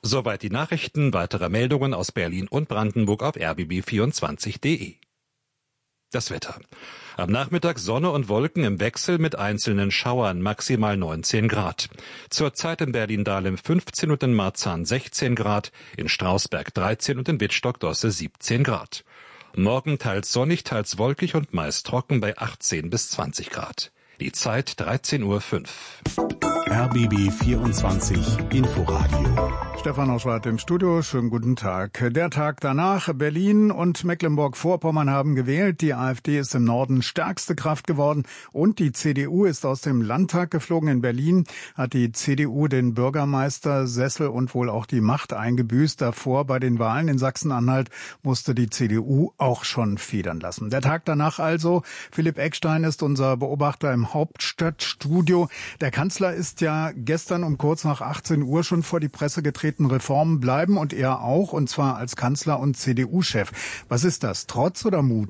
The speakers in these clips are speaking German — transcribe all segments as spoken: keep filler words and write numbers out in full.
Soweit die Nachrichten. Weitere Meldungen aus Berlin und Brandenburg auf r b b vierundzwanzig punkt d e. Das Wetter. Am Nachmittag Sonne und Wolken im Wechsel mit einzelnen Schauern, maximal neunzehn Grad. Zurzeit in Berlin-Dahlem fünfzehn und in Marzahn sechzehn Grad, in Strausberg dreizehn und in Wittstock-Dosse siebzehn Grad. Morgen teils sonnig, teils wolkig und meist trocken bei achtzehn bis zwanzig Grad. Die Zeit dreizehn Uhr fünf. R B B vierundzwanzig Inforadio. Stefan Oschwart im Studio, schönen guten Tag. Der Tag danach, Berlin und Mecklenburg-Vorpommern haben gewählt. Die AfD ist im Norden stärkste Kraft geworden und die C D U ist aus dem Landtag geflogen. In Berlin hat die C D U den Bürgermeistersessel und wohl auch die Macht eingebüßt. Davor bei den Wahlen in Sachsen-Anhalt musste die C D U auch schon federn lassen. Der Tag danach also, Philipp Eckstein ist unser Beobachter im Hauptstadtstudio. Der Kanzler ist ja gestern um kurz nach achtzehn Uhr schon vor die Presse getreten. Reformen bleiben und er auch, und zwar als Kanzler und C D U-Chef. Was ist das, Trotz oder Mut?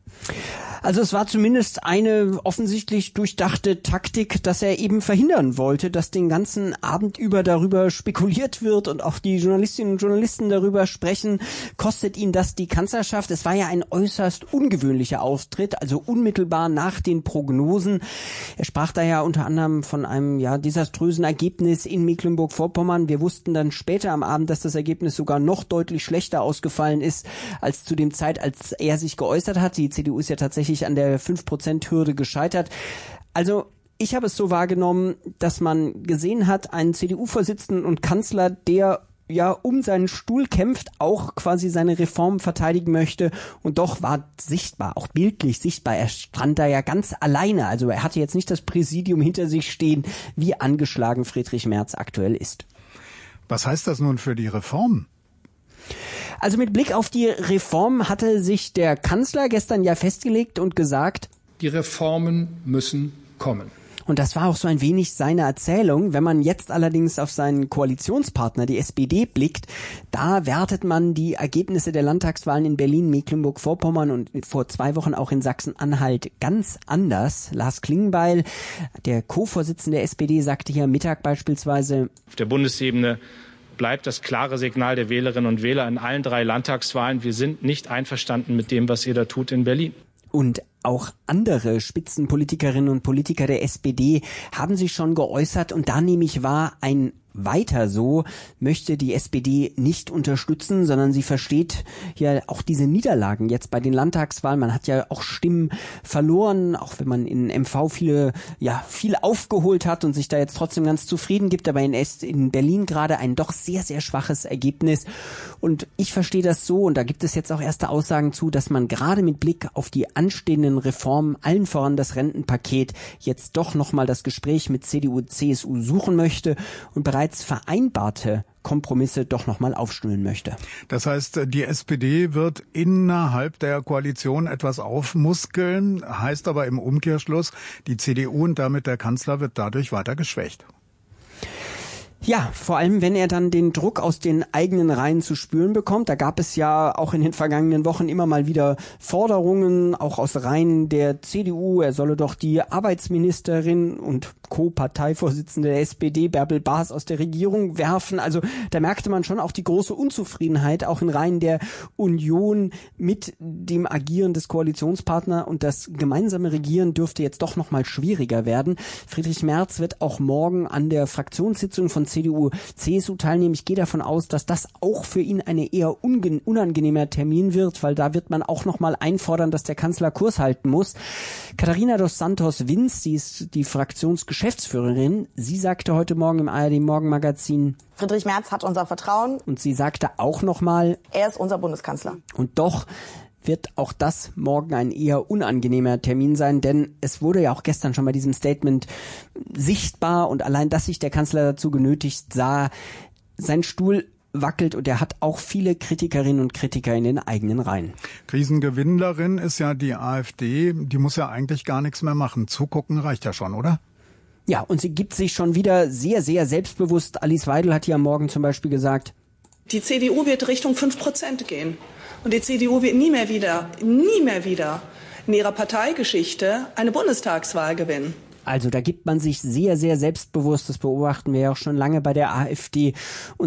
Also es war zumindest eine offensichtlich durchdachte Taktik, dass er eben verhindern wollte, dass den ganzen Abend über darüber spekuliert wird und auch die Journalistinnen und Journalisten darüber sprechen, kostet ihn das die Kanzlerschaft. Es war ja ein äußerst ungewöhnlicher Auftritt, also unmittelbar nach den Prognosen. Er sprach da ja unter anderem von einem ja desaströsen Ergebnis in Mecklenburg-Vorpommern. Wir wussten dann später am Abend, dass das Ergebnis sogar noch deutlich schlechter ausgefallen ist als zu dem Zeit, als er sich geäußert hat. Die C D U ist ja tatsächlich an der fünf Prozent Hürde gescheitert. Also ich habe es so wahrgenommen, dass man gesehen hat, einen C D U-Vorsitzenden und Kanzler, der ja um seinen Stuhl kämpft, auch quasi seine Reformen verteidigen möchte, und doch war sichtbar, auch bildlich sichtbar, er stand da ja ganz alleine, also er hatte jetzt nicht das Präsidium hinter sich stehen, wie angeschlagen Friedrich Merz aktuell ist. Was heißt das nun für die Reformen? Also mit Blick auf die Reform hatte sich der Kanzler gestern ja festgelegt und gesagt, die Reformen müssen kommen. Und das war auch so ein wenig seine Erzählung. Wenn man jetzt allerdings auf seinen Koalitionspartner, die S P D, blickt, da wertet man die Ergebnisse der Landtagswahlen in Berlin, Mecklenburg-Vorpommern und vor zwei Wochen auch in Sachsen-Anhalt ganz anders. Lars Klingbeil, der Co-Vorsitzende der S P D, sagte hier am Mittag beispielsweise: Auf der Bundesebene bleibt das klare Signal der Wählerinnen und Wähler in allen drei Landtagswahlen: Wir sind nicht einverstanden mit dem, was ihr da tut in Berlin. Und auch andere Spitzenpolitikerinnen und Politiker der S P D haben sich schon geäußert, und da nehme ich wahr, ein weiter so möchte die S P D nicht unterstützen, sondern sie versteht ja auch diese Niederlagen jetzt bei den Landtagswahlen. Man hat ja auch Stimmen verloren, auch wenn man in M V viele, ja, viel aufgeholt hat und sich da jetzt trotzdem ganz zufrieden gibt, aber in, S- in Berlin gerade ein doch sehr, sehr schwaches Ergebnis. Und ich verstehe das so, und da gibt es jetzt auch erste Aussagen zu, dass man gerade mit Blick auf die anstehenden Reformen, allen voran das Rentenpaket, jetzt doch nochmal das Gespräch mit C D U, C S U suchen möchte und bereits vereinbarte Kompromisse doch nochmal aufstellen möchte. Das heißt, die S P D wird innerhalb der Koalition etwas aufmuskeln, heißt aber im Umkehrschluss, die C D U und damit der Kanzler wird dadurch weiter geschwächt. Ja, vor allem, wenn er dann den Druck aus den eigenen Reihen zu spüren bekommt. Da gab es ja auch in den vergangenen Wochen immer mal wieder Forderungen, auch aus Reihen der C D U. Er solle doch die Arbeitsministerin und Co-Parteivorsitzende der S P D, Bärbel Baas, aus der Regierung werfen. Also da merkte man schon auch die große Unzufriedenheit, auch in Reihen der Union mit dem Agieren des Koalitionspartners. Und das gemeinsame Regieren dürfte jetzt doch noch mal schwieriger werden. Friedrich Merz wird auch morgen an der Fraktionssitzung von C D U, C S U teilnehmen. Ich gehe davon aus, dass das auch für ihn eine eher unangenehmer Termin wird, weil da wird man auch noch mal einfordern, dass der Kanzler Kurs halten muss. Katharina dos Santos Vinz, sie ist die Fraktionsgeschäftsführerin, sie sagte heute Morgen im A R D Morgenmagazin: Friedrich Merz hat unser Vertrauen. Und sie sagte auch noch mal: Er ist unser Bundeskanzler. Und doch wird auch das morgen ein eher unangenehmer Termin sein, denn es wurde ja auch gestern schon bei diesem Statement sichtbar, und allein, dass sich der Kanzler dazu genötigt sah, sein Stuhl wackelt, und er hat auch viele Kritikerinnen und Kritiker in den eigenen Reihen. Krisengewinnlerin ist ja die AfD, die muss ja eigentlich gar nichts mehr machen. Zugucken reicht ja schon, oder? Ja, und sie gibt sich schon wieder sehr, sehr selbstbewusst. Alice Weidel hat hier am Morgen zum Beispiel gesagt: Die C D U wird Richtung fünf Prozent gehen. Und die C D U wird nie mehr wieder, nie mehr wieder in ihrer Parteigeschichte eine Bundestagswahl gewinnen. Also da gibt man sich sehr, sehr selbstbewusst. Das beobachten wir ja auch schon lange bei der AfD. Und sie hat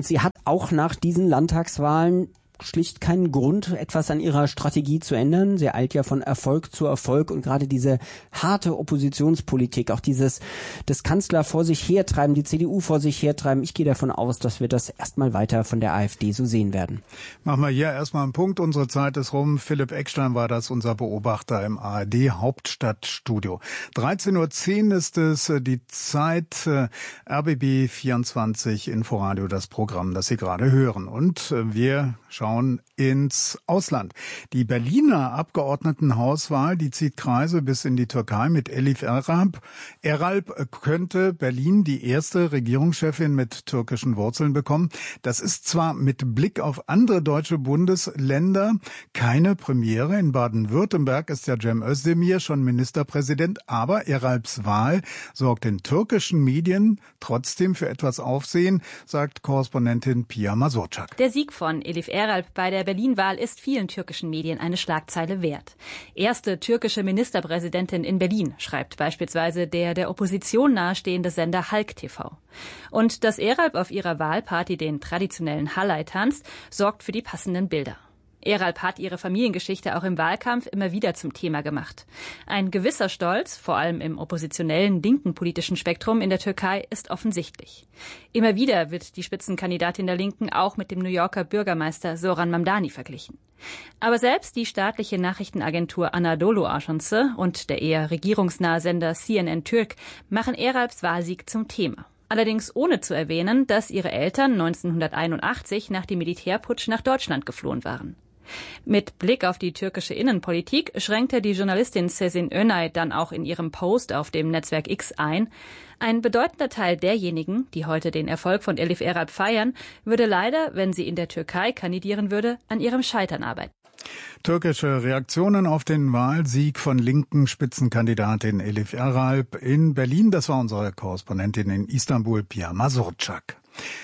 auch nach diesen Landtagswahlen schlicht keinen Grund, etwas an ihrer Strategie zu ändern. Sie eilt ja von Erfolg zu Erfolg und gerade diese harte Oppositionspolitik, auch dieses des Kanzler vor sich hertreiben, die C D U vor sich hertreiben, ich gehe davon aus, dass wir das erstmal weiter von der AfD so sehen werden. Machen wir hier erstmal einen Punkt. Unsere Zeit ist rum. Philipp Eckstein war das, unser Beobachter im A R D Hauptstadtstudio. dreizehn Uhr zehn ist es, die Zeit, R B B vierundzwanzig Inforadio, das Programm, das Sie gerade hören. Und wir schauen ins Ausland. Die Berliner Abgeordnetenhauswahl, die zieht Kreise bis in die Türkei mit Elif Eralp. Eralp könnte Berlin die erste Regierungschefin mit türkischen Wurzeln bekommen. Das ist zwar mit Blick auf andere deutsche Bundesländer keine Premiere. In Baden-Württemberg ist ja Cem Özdemir schon Ministerpräsident, aber Eralps Wahl sorgt in türkischen Medien trotzdem für etwas Aufsehen, sagt Korrespondentin Pia Mazurczak. Der Sieg von Elif Eralp bei der Berlin-Wahl ist vielen türkischen Medien eine Schlagzeile wert. Erste türkische Ministerpräsidentin in Berlin, schreibt beispielsweise der der Opposition nahestehende Sender Halk T V. Und dass Eralp auf ihrer Wahlparty den traditionellen Halay tanzt, sorgt für die passenden Bilder. Eralp hat ihre Familiengeschichte auch im Wahlkampf immer wieder zum Thema gemacht. Ein gewisser Stolz, vor allem im oppositionellen linken politischen Spektrum in der Türkei, ist offensichtlich. Immer wieder wird die Spitzenkandidatin der Linken auch mit dem New Yorker Bürgermeister Zoran Mamdani verglichen. Aber selbst die staatliche Nachrichtenagentur Anadolu Ajansı und der eher regierungsnahe Sender C N N Türk machen Eralps Wahlsieg zum Thema. Allerdings ohne zu erwähnen, dass ihre Eltern neunzehnhunderteinundachtzig nach dem Militärputsch nach Deutschland geflohen waren. Mit Blick auf die türkische Innenpolitik schränkte die Journalistin Sezin Önay dann auch in ihrem Post auf dem Netzwerk X ein: Ein bedeutender Teil derjenigen, die heute den Erfolg von Elif Eralp feiern, würde leider, wenn sie in der Türkei kandidieren würde, an ihrem Scheitern arbeiten. Türkische Reaktionen auf den Wahlsieg von linken Spitzenkandidatin Elif Eralp in Berlin. Das war unsere Korrespondentin in Istanbul, Pia Mazurczak.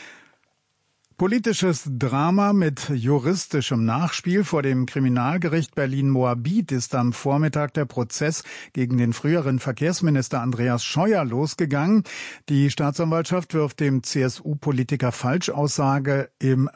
Politisches Drama mit juristischem Nachspiel. Vor dem Kriminalgericht Berlin-Moabit ist am Vormittag der Prozess gegen den früheren Verkehrsminister Andreas Scheuer losgegangen. Die Staatsanwaltschaft wirft dem C S U-Politiker Falschaussage im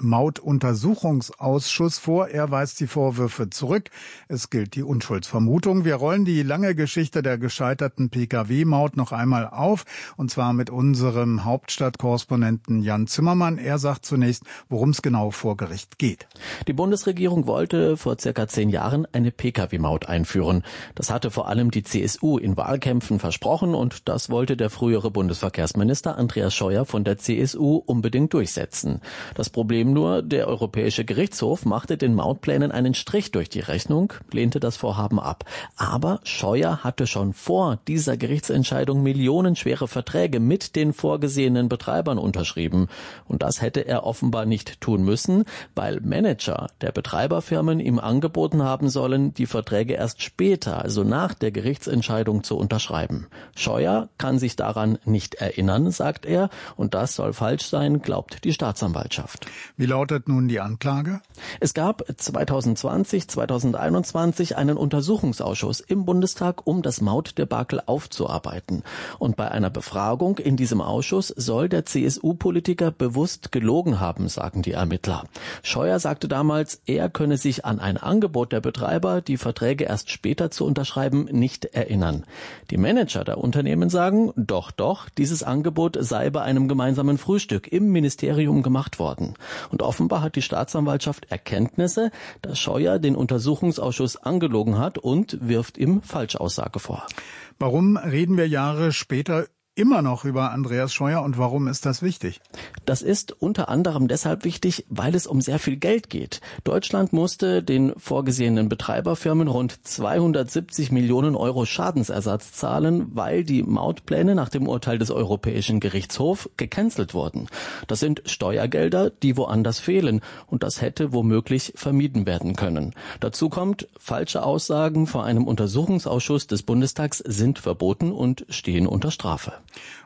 Mautuntersuchungsausschuss vor. Er weist die Vorwürfe zurück. Es gilt die Unschuldsvermutung. Wir rollen die lange Geschichte der gescheiterten P K W-Maut noch einmal auf, und zwar mit unserem Hauptstadtkorrespondenten Jan Zimmermann. Er sagt zunächst, worum es genau vor Gericht geht. Die Bundesregierung wollte vor circa zehn Jahren eine P K W-Maut einführen. Das hatte vor allem die C S U in Wahlkämpfen versprochen und das wollte der frühere Bundesverkehrsminister Andreas Scheuer von der C S U unbedingt durchsetzen. Das Problem nur, der Europäische Gerichtshof machte den Mautplänen einen Strich durch die Rechnung, lehnte das Vorhaben ab. Aber Scheuer hatte schon vor dieser Gerichtsentscheidung millionenschwere Verträge mit den vorgesehenen Betreibern unterschrieben. Und das hätte er offenbar nicht tun müssen, weil Manager der Betreiberfirmen ihm angeboten haben sollen, die Verträge erst später, also nach der Gerichtsentscheidung, zu unterschreiben. Scheuer kann sich daran nicht erinnern, sagt er, und das soll falsch sein, glaubt die Staatsanwaltschaft. Wie lautet nun die Anklage? Es gab zweitausendzwanzig, zweitausendeinundzwanzig einen Untersuchungsausschuss im Bundestag, um das Mautdebakel aufzuarbeiten. Und bei einer Befragung in diesem Ausschuss soll der C S U-Politiker bewusst gelogen haben, sagen die Ermittler. Scheuer sagte damals, er könne sich an ein Angebot der Betreiber, die Verträge erst später zu unterschreiben, nicht erinnern. Die Manager der Unternehmen sagen, doch, doch, dieses Angebot sei bei einem gemeinsamen Frühstück im Ministerium gemacht worden. Und offenbar hat die Staatsanwaltschaft Erkenntnisse, dass Scheuer den Untersuchungsausschuss angelogen hat und wirft ihm Falschaussage vor. Warum reden wir Jahre später immer noch über Andreas Scheuer und warum ist das wichtig? Das ist unter anderem deshalb wichtig, weil es um sehr viel Geld geht. Deutschland musste den vorgesehenen Betreiberfirmen rund zweihundertsiebzig Millionen Euro Schadensersatz zahlen, weil die Mautpläne nach dem Urteil des Europäischen Gerichtshofs gecancelt wurden. Das sind Steuergelder, die woanders fehlen und das hätte womöglich vermieden werden können. Dazu kommt, falsche Aussagen vor einem Untersuchungsausschuss des Bundestags sind verboten und stehen unter Strafe.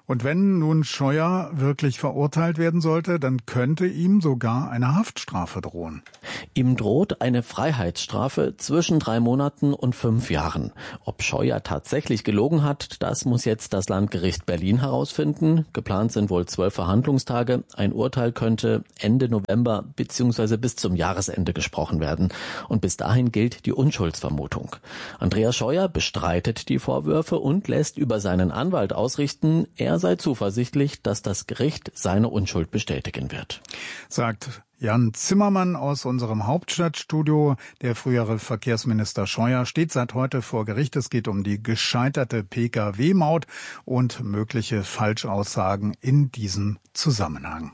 Und wenn nun Scheuer wirklich verurteilt werden sollte, dann könnte ihm sogar eine Haftstrafe drohen. Ihm droht eine Freiheitsstrafe zwischen drei Monaten und fünf Jahren. Ob Scheuer tatsächlich gelogen hat, das muss jetzt das Landgericht Berlin herausfinden. Geplant sind wohl zwölf Verhandlungstage. Ein Urteil könnte Ende November bzw. bis zum Jahresende gesprochen werden. Und bis dahin gilt die Unschuldsvermutung. Andreas Scheuer bestreitet die Vorwürfe und lässt über seinen Anwalt ausrichten, er sei zuversichtlich, dass das Gericht seine Unschuld bestätigen wird. Sagt Jan Zimmermann aus unserem Hauptstadtstudio. Der frühere Verkehrsminister Scheuer steht seit heute vor Gericht. Es geht um die gescheiterte P K W-Maut und mögliche Falschaussagen in diesem Zusammenhang.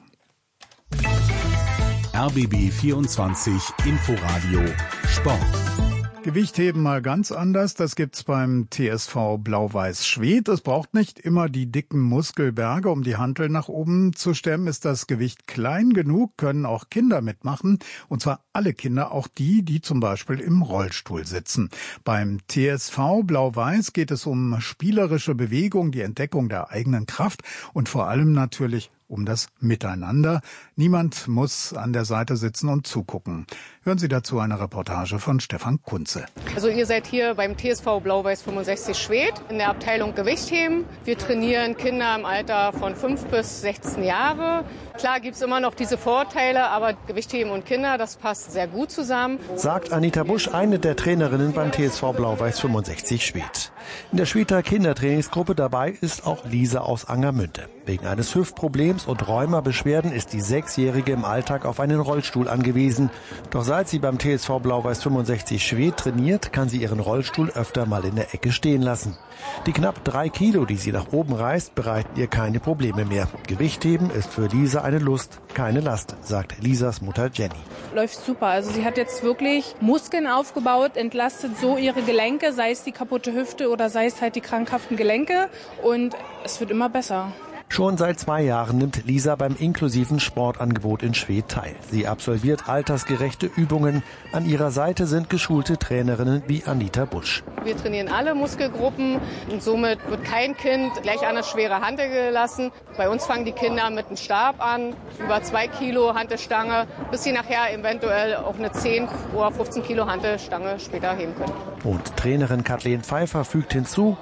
R B B vierundzwanzig Inforadio Sport. Gewichtheben mal ganz anders, das gibt's beim T S V Blau-Weiß Schwedt. Es braucht nicht immer die dicken Muskelberge, um die Hantel nach oben zu stemmen. Ist das Gewicht klein genug, können auch Kinder mitmachen. Und zwar alle Kinder, auch die, die zum Beispiel im Rollstuhl sitzen. Beim T S V Blau-Weiß geht es um spielerische Bewegung, die Entdeckung der eigenen Kraft und vor allem natürlich um das Miteinander. Niemand muss an der Seite sitzen und zugucken. Hören Sie dazu eine Reportage von Stefan Kunze. Also ihr seid hier beim T S V Blau-Weiß fünfundsechzig Schwedt in der Abteilung Gewichtheben. Wir trainieren Kinder im Alter von fünf bis sechzehn Jahre. Klar gibt es immer noch diese Vorteile, aber Gewichtheben und Kinder, das passt sehr gut zusammen. Sagt Anita Busch, eine der Trainerinnen beim T S V Blau-Weiß fünfundsechzig Schwedt. In der Schwedter Kindertrainingsgruppe dabei ist auch Lisa aus Angermünde. Wegen eines Hüftproblems und Rheumabeschwerden ist die Sechsjährige im Alltag auf einen Rollstuhl angewiesen. Doch seit sie beim T S V Blau-Weiß fünfundsechzig Schwedt trainiert, kann sie ihren Rollstuhl öfter mal in der Ecke stehen lassen. Die knapp drei Kilo, die sie nach oben reißt, bereiten ihr keine Probleme mehr. Gewichtheben ist für Lisa eine Lust, keine Last, sagt Lisas Mutter Jenny. Läuft super. Also sie hat jetzt wirklich Muskeln aufgebaut, entlastet so ihre Gelenke, sei es die kaputte Hüfte oder sei es halt die krankhaften Gelenke. Und es wird immer besser. Schon seit zwei Jahren nimmt Lisa beim inklusiven Sportangebot in Schwedt teil. Sie absolviert altersgerechte Übungen. An ihrer Seite sind geschulte Trainerinnen wie Anita Busch. Wir trainieren alle Muskelgruppen und somit wird kein Kind gleich an eine schwere Hantel gelassen. Bei uns fangen die Kinder mit einem Stab an, über zwei Kilo Hantelstange, bis sie nachher eventuell auch eine zehn oder fünfzehn Kilo Hantelstange später heben können. Und Trainerin Kathleen Pfeiffer fügt hinzu: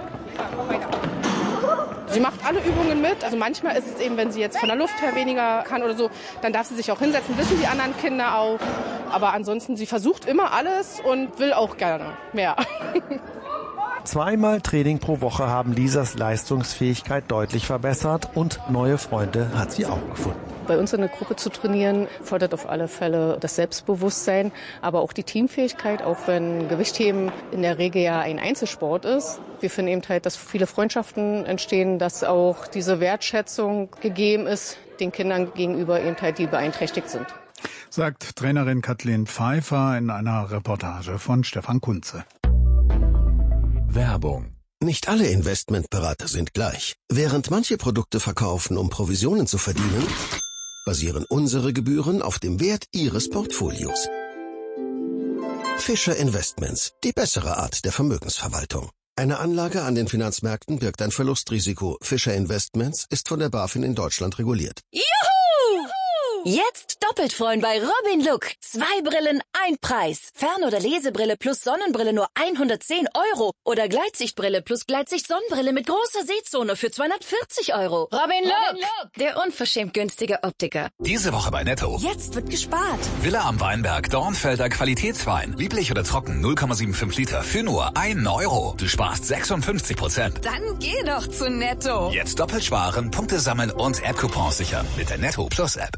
Sie macht alle Übungen mit. Also manchmal ist es eben, wenn sie jetzt von der Luft her weniger kann oder so, dann darf sie sich auch hinsetzen, wissen die anderen Kinder auch. Aber ansonsten, sie versucht immer alles und will auch gerne mehr. Zweimal Training pro Woche haben Lisas Leistungsfähigkeit deutlich verbessert und neue Freunde hat sie auch gefunden. Bei uns in der Gruppe zu trainieren, fördert auf alle Fälle das Selbstbewusstsein, aber auch die Teamfähigkeit, auch wenn Gewichtheben in der Regel ja ein Einzelsport ist. Wir finden eben halt, dass viele Freundschaften entstehen, dass auch diese Wertschätzung gegeben ist den Kindern gegenüber, eben halt, die beeinträchtigt sind. Sagt Trainerin Kathleen Pfeiffer in einer Reportage von Stefan Kunze. Werbung. Nicht alle Investmentberater sind gleich. Während manche Produkte verkaufen, um Provisionen zu verdienen, basieren unsere Gebühren auf dem Wert Ihres Portfolios. Fischer Investments, die bessere Art der Vermögensverwaltung. Eine Anlage an den Finanzmärkten birgt ein Verlustrisiko. Fischer Investments ist von der BaFin in Deutschland reguliert. Juhu! Jetzt doppelt freuen bei Robin Look. Zwei Brillen, ein Preis. Fern- oder Lesebrille plus Sonnenbrille nur hundertzehn Euro. Oder Gleitsichtbrille plus Gleitsicht-Sonnenbrille mit großer Sehzone für zweihundertvierzig Euro. Robin Look, der unverschämt günstige Optiker. Diese Woche bei Netto. Jetzt wird gespart. Villa am Weinberg, Dornfelder Qualitätswein. Lieblich oder trocken, null Komma fünfundsiebzig Liter für nur einen Euro. Du sparst sechsundfünfzig Prozent. Dann geh doch zu Netto. Jetzt doppelt sparen, Punkte sammeln und App-Coupons sichern mit der Netto Plus App.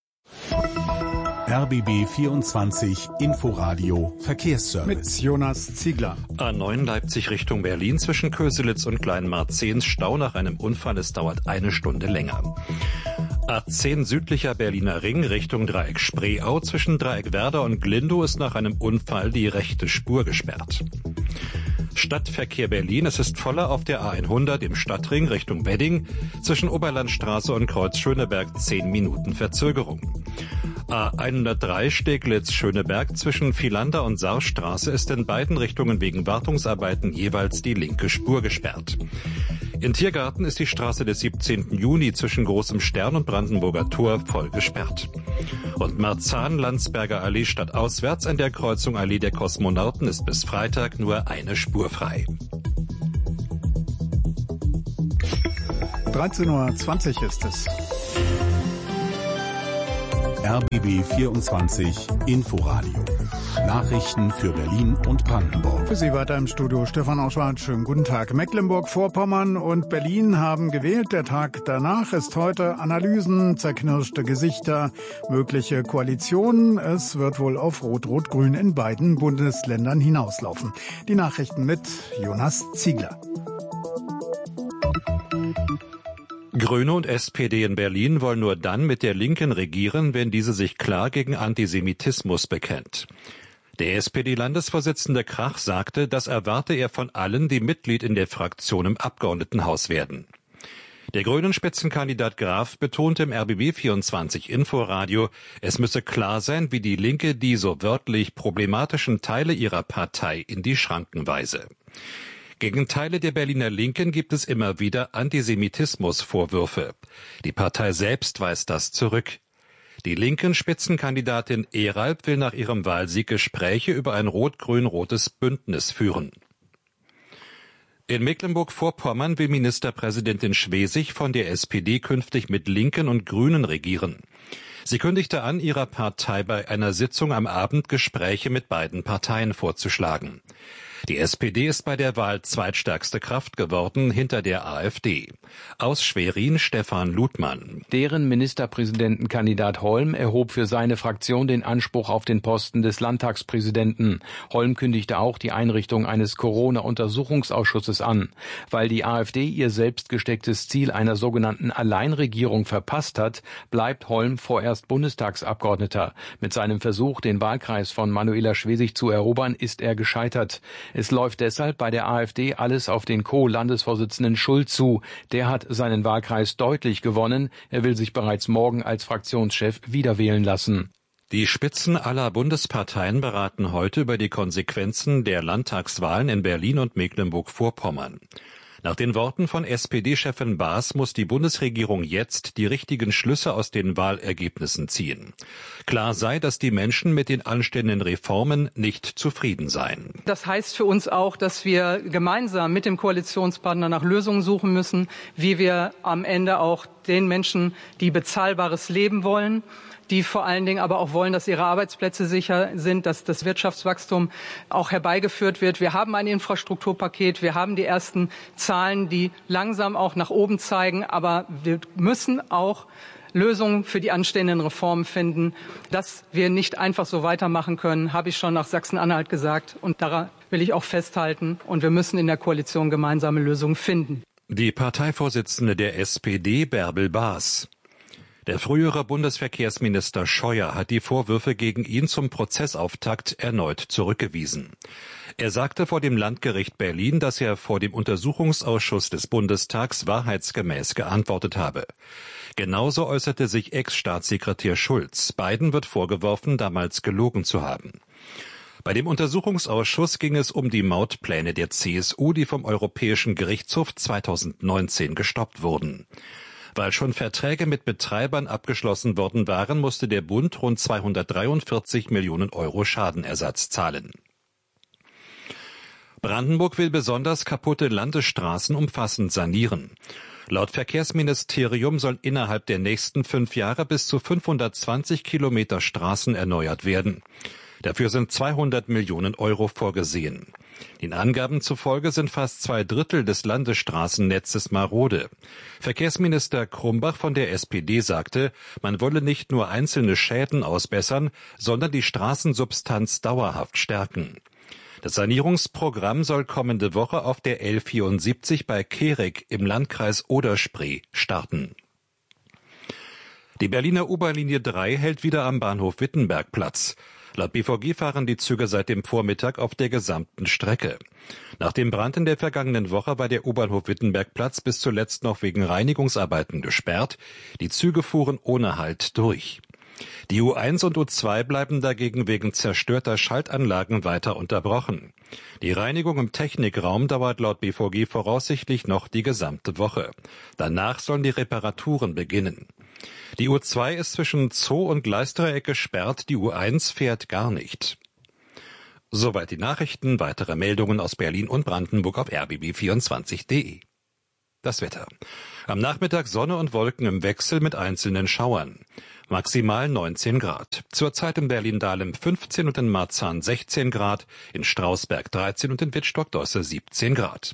R B B vierundzwanzig Inforadio Verkehrsservice. Mit Jonas Ziegler. A neun Leipzig Richtung Berlin zwischen Köselitz und Kleinmarzehns Stau nach einem Unfall. Es dauert eine Stunde länger. A zehn südlicher Berliner Ring Richtung Dreieck Spreeau zwischen Dreieck Werder und Glindow ist nach einem Unfall die rechte Spur gesperrt. Stadtverkehr Berlin. Es ist voller auf der A hundert im Stadtring Richtung Wedding. Zwischen Oberlandstraße und Kreuz Schöneberg zehn Minuten Verzögerung. A hundertdrei Steglitz-Schöneberg zwischen Vielander und Saarstraße ist in beiden Richtungen wegen Wartungsarbeiten jeweils die linke Spur gesperrt. In Tiergarten ist die Straße des siebzehnten Juni zwischen Großem Stern und Brandenburger Tor voll gesperrt. Und Marzahn-Landsberger Allee stadtauswärts an der Kreuzung Allee der Kosmonauten ist bis Freitag nur eine Spur frei. dreizehn Uhr zwanzig ist es. R B B vierundzwanzig Inforadio. Nachrichten für Berlin und Brandenburg. Für Sie weiter im Studio Stefan Auschwart. Schönen guten Tag. Mecklenburg-Vorpommern und Berlin haben gewählt. Der Tag danach ist heute Analysen, zerknirschte Gesichter, mögliche Koalitionen. Es wird wohl auf Rot-Rot-Grün in beiden Bundesländern hinauslaufen. Die Nachrichten mit Jonas Ziegler. Grüne und S P D in Berlin wollen nur dann mit der Linken regieren, wenn diese sich klar gegen Antisemitismus bekennt. Der S P D-Landesvorsitzende Krach sagte, das erwarte er von allen, die Mitglied in der Fraktion im Abgeordnetenhaus werden. Der grünen Spitzenkandidat Graf betonte im R B B vierundzwanzig Inforadio, es müsse klar sein, wie die Linke die so wörtlich problematischen Teile ihrer Partei in die Schranken weise. Gegen Teile der Berliner Linken gibt es immer wieder Antisemitismusvorwürfe. Die Partei selbst weist das zurück. Die linken Spitzenkandidatin Eralb will nach ihrem Wahlsieg Gespräche über ein rot-grün-rotes Bündnis führen. In Mecklenburg-Vorpommern will Ministerpräsidentin Schwesig von der S P D künftig mit Linken und Grünen regieren. Sie kündigte an, ihrer Partei bei einer Sitzung am Abend Gespräche mit beiden Parteien vorzuschlagen. Die S P D ist bei der Wahl zweitstärkste Kraft geworden, hinter der AfD. Aus Schwerin Stefan Ludmann. Deren Ministerpräsidentenkandidat Holm erhob für seine Fraktion den Anspruch auf den Posten des Landtagspräsidenten. Holm kündigte auch die Einrichtung eines Corona-Untersuchungsausschusses an. Weil die AfD ihr selbst gestecktes Ziel einer sogenannten Alleinregierung verpasst hat, bleibt Holm vorerst Bundestagsabgeordneter. Mit seinem Versuch, den Wahlkreis von Manuela Schwesig zu erobern, ist er gescheitert. Es läuft deshalb bei der AfD alles auf den Co-Landesvorsitzenden Schulz zu. Der hat seinen Wahlkreis deutlich gewonnen. Er will sich bereits morgen als Fraktionschef wiederwählen lassen. Die Spitzen aller Bundesparteien beraten heute über die Konsequenzen der Landtagswahlen in Berlin und Mecklenburg-Vorpommern. Nach den Worten von S P D-Chefin Baas muss die Bundesregierung jetzt die richtigen Schlüsse aus den Wahlergebnissen ziehen. Klar sei, dass die Menschen mit den anstehenden Reformen nicht zufrieden seien. Das heißt für uns auch, dass wir gemeinsam mit dem Koalitionspartner nach Lösungen suchen müssen, wie wir am Ende auch den Menschen, die bezahlbares Leben wollen, die vor allen Dingen aber auch wollen, dass ihre Arbeitsplätze sicher sind, dass das Wirtschaftswachstum auch herbeigeführt wird. Wir haben ein Infrastrukturpaket, wir haben die ersten Zahlen, die langsam auch nach oben zeigen, aber wir müssen auch Lösungen für die anstehenden Reformen finden. Dass wir nicht einfach so weitermachen können, habe ich schon nach Sachsen-Anhalt gesagt, und daran will ich auch festhalten. Und wir müssen in der Koalition gemeinsame Lösungen finden. Die Parteivorsitzende der S P D, Bärbel Baas. Der frühere Bundesverkehrsminister Scheuer hat die Vorwürfe gegen ihn zum Prozessauftakt erneut zurückgewiesen. Er sagte vor dem Landgericht Berlin, dass er vor dem Untersuchungsausschuss des Bundestags wahrheitsgemäß geantwortet habe. Genauso äußerte sich Ex-Staatssekretär Schulz. Beiden wird vorgeworfen, damals gelogen zu haben. Bei dem Untersuchungsausschuss ging es um die Mautpläne der C S U, die vom Europäischen Gerichtshof zweitausendneunzehn gestoppt wurden. Weil schon Verträge mit Betreibern abgeschlossen worden waren, musste der Bund rund zweihundertdreiundvierzig Millionen Euro Schadenersatz zahlen. Brandenburg will besonders kaputte Landesstraßen umfassend sanieren. Laut Verkehrsministerium sollen innerhalb der nächsten fünf Jahre bis zu fünfhundertzwanzig Kilometer Straßen erneuert werden. Dafür sind zweihundert Millionen Euro vorgesehen. Den Angaben zufolge sind fast zwei Drittel des Landesstraßennetzes marode. Verkehrsminister Krumbach von der S P D sagte, man wolle nicht nur einzelne Schäden ausbessern, sondern die Straßensubstanz dauerhaft stärken. Das Sanierungsprogramm soll kommende Woche auf der L vierundsiebzig bei Kehrig im Landkreis Oder-Spree starten. Die Berliner U-Bahn-Linie drei hält wieder am Bahnhof Wittenberg Platz. Laut B V G fahren die Züge seit dem Vormittag auf der gesamten Strecke. Nach dem Brand in der vergangenen Woche war der U-Bahnhof Wittenbergplatz bis zuletzt noch wegen Reinigungsarbeiten gesperrt. Die Züge fuhren ohne Halt durch. Die U eins und U zwei bleiben dagegen wegen zerstörter Schaltanlagen weiter unterbrochen. Die Reinigung im Technikraum dauert laut B V G voraussichtlich noch die gesamte Woche. Danach sollen die Reparaturen beginnen. Die U zwei ist zwischen Zoo und Gleisdreieck gesperrt, die U eins fährt gar nicht. Soweit die Nachrichten, weitere Meldungen aus Berlin und Brandenburg auf R B B vierundzwanzig punkt de. Das Wetter. Am Nachmittag Sonne und Wolken im Wechsel mit einzelnen Schauern. Maximal neunzehn Grad. Zurzeit in Berlin-Dahlem fünfzehn und in Marzahn sechzehn Grad, in Strausberg dreizehn und in Wittstock-Dosse siebzehn Grad.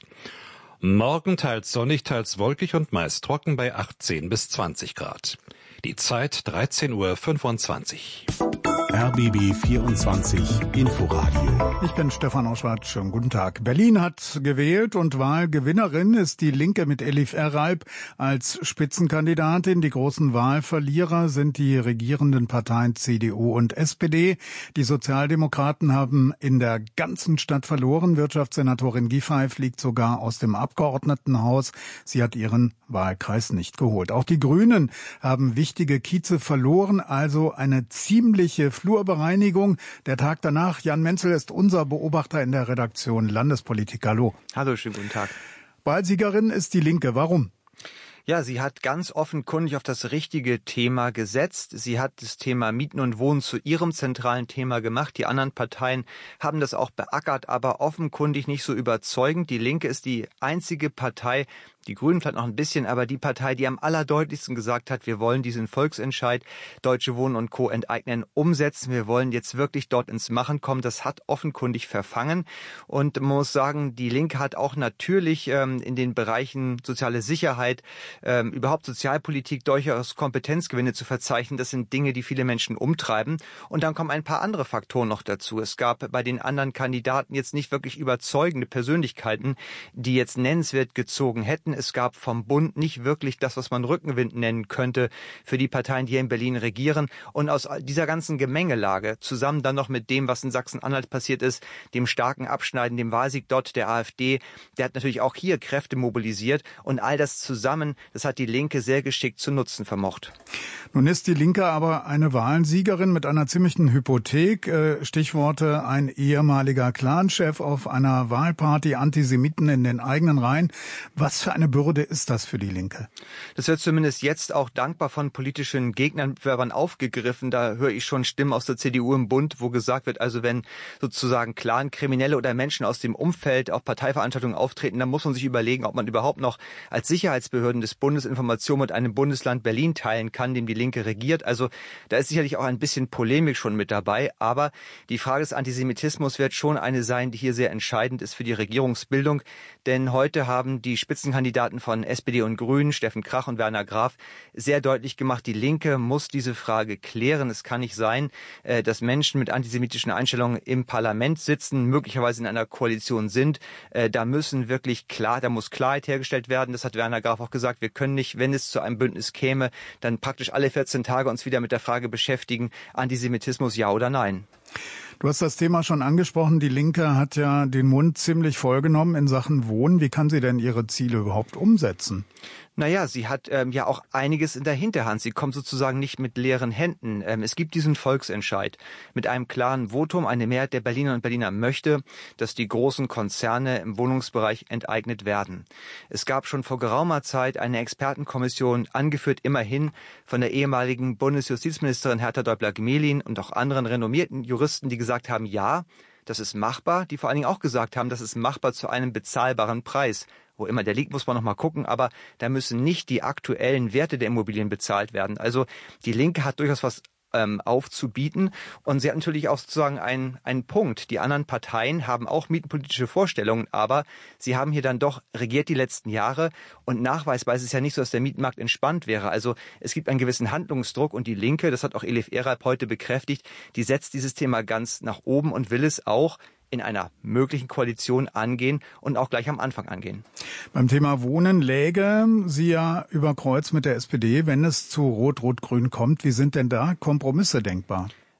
Morgen teils sonnig, teils wolkig und meist trocken bei achtzehn bis zwanzig Grad. Die Zeit dreizehn Uhr fünfundzwanzig. R B B vierundzwanzig Inforadio. Ich bin Stefan Oschwart. Schönen guten Tag. Berlin hat gewählt und Wahlgewinnerin ist die Linke mit Elif Erralp als Spitzenkandidatin. Die großen Wahlverlierer sind die regierenden Parteien C D U und S P D. Die Sozialdemokraten haben in der ganzen Stadt verloren. Wirtschaftssenatorin Giffey fliegt sogar aus dem Abgeordnetenhaus. Sie hat ihren Wahlkreis nicht geholt. Auch die Grünen haben wichtige Kieze verloren, also eine ziemliche Flurbereinigung. Der Tag danach, Jan Menzel ist unser Beobachter in der Redaktion Landespolitik. Hallo. Hallo, schönen guten Tag. Wahlsiegerin ist die Linke. Warum? Ja, sie hat ganz offenkundig auf das richtige Thema gesetzt. Sie hat das Thema Mieten und Wohnen zu ihrem zentralen Thema gemacht. Die anderen Parteien haben das auch beackert, aber offenkundig nicht so überzeugend. Die Linke ist die einzige Partei, die Grünen vielleicht noch ein bisschen, aber die Partei, die am allerdeutlichsten gesagt hat, wir wollen diesen Volksentscheid Deutsche Wohnen und Co. enteignen, umsetzen. Wir wollen jetzt wirklich dort ins Machen kommen. Das hat offenkundig verfangen. Und man muss sagen, die Linke hat auch natürlich ähm, in den Bereichen soziale Sicherheit, ähm, überhaupt Sozialpolitik durchaus Kompetenzgewinne zu verzeichnen. Das sind Dinge, die viele Menschen umtreiben. Und dann kommen ein paar andere Faktoren noch dazu. Es gab bei den anderen Kandidaten jetzt nicht wirklich überzeugende Persönlichkeiten, die jetzt nennenswert gezogen hätten. Es gab vom Bund nicht wirklich das, was man Rückenwind nennen könnte für die Parteien, die hier in Berlin regieren. Und aus dieser ganzen Gemengelage, zusammen dann noch mit dem, was in Sachsen-Anhalt passiert ist, dem starken Abschneiden, dem Wahlsieg dort der AfD, der hat natürlich auch hier Kräfte mobilisiert. Und all das zusammen, das hat die Linke sehr geschickt zu nutzen vermocht. Nun ist die Linke aber eine Wahlsiegerin mit einer ziemlichen Hypothek. Stichworte: ein ehemaliger Clanchef auf einer Wahlparty, Antisemiten in den eigenen Reihen. Was für eine Bürde ist das für die Linke? Das wird zumindest jetzt auch dankbar von politischen Gegnern aufgegriffen. Da höre ich schon Stimmen aus der C D U im Bund, wo gesagt wird, also wenn sozusagen Clan-Kriminelle oder Menschen aus dem Umfeld auf Parteiveranstaltungen auftreten, dann muss man sich überlegen, ob man überhaupt noch als Sicherheitsbehörden des Bundes Informationen mit einem Bundesland Berlin teilen kann, dem die Linke regiert. Also da ist sicherlich auch ein bisschen Polemik schon mit dabei. Aber die Frage des Antisemitismus wird schon eine sein, die hier sehr entscheidend ist für die Regierungsbildung. Denn heute haben die Spitzenkandidaten von S P D und Grünen, Steffen Krach und Werner Graf, sehr deutlich gemacht, die Linke muss diese Frage klären. Es kann nicht sein, dass Menschen mit antisemitischen Einstellungen im Parlament sitzen, möglicherweise in einer Koalition sind. Da müssen wirklich klar, da muss Klarheit hergestellt werden. Das hat Werner Graf auch gesagt. Wir können nicht, wenn es zu einem Bündnis käme, dann praktisch alle vierzehn Tage uns wieder mit der Frage beschäftigen, Antisemitismus ja oder nein. Du hast das Thema schon angesprochen. Die Linke hat ja den Mund ziemlich vollgenommen in Sachen Wohnen. Wie kann sie denn ihre Ziele überhaupt umsetzen? Naja, sie hat ähm, ja auch einiges in der Hinterhand. Sie kommt sozusagen nicht mit leeren Händen. Ähm, es gibt diesen Volksentscheid mit einem klaren Votum. Eine Mehrheit der Berliner und Berliner möchte, dass die großen Konzerne im Wohnungsbereich enteignet werden. Es gab schon vor geraumer Zeit eine Expertenkommission, angeführt immerhin von der ehemaligen Bundesjustizministerin Hertha Däubler-Gmelin und auch anderen renommierten Juristen, die gesagt haben, ja, das ist machbar, die vor allen Dingen auch gesagt haben, das ist machbar zu einem bezahlbaren Preis. Wo immer der liegt, muss man noch mal gucken, aber da müssen nicht die aktuellen Werte der Immobilien bezahlt werden. Also die Linke hat durchaus was ähm, aufzubieten und sie hat natürlich auch sozusagen einen, einen Punkt. Die anderen Parteien haben auch mietenpolitische Vorstellungen, aber sie haben hier dann doch regiert die letzten Jahre und nachweisbar ist es ja nicht so, dass der Mietmarkt entspannt wäre. Also es gibt einen gewissen Handlungsdruck und die Linke, das hat auch Elif Erralp heute bekräftigt, die setzt dieses Thema ganz nach oben und will es auch in einer möglichen Koalition angehen und auch gleich am Anfang angehen. Beim Thema Wohnen läge sie ja über Kreuz mit der S P D, wenn es zu Rot-Rot-Grün kommt. Wie sind denn da Kompromisse denkbar?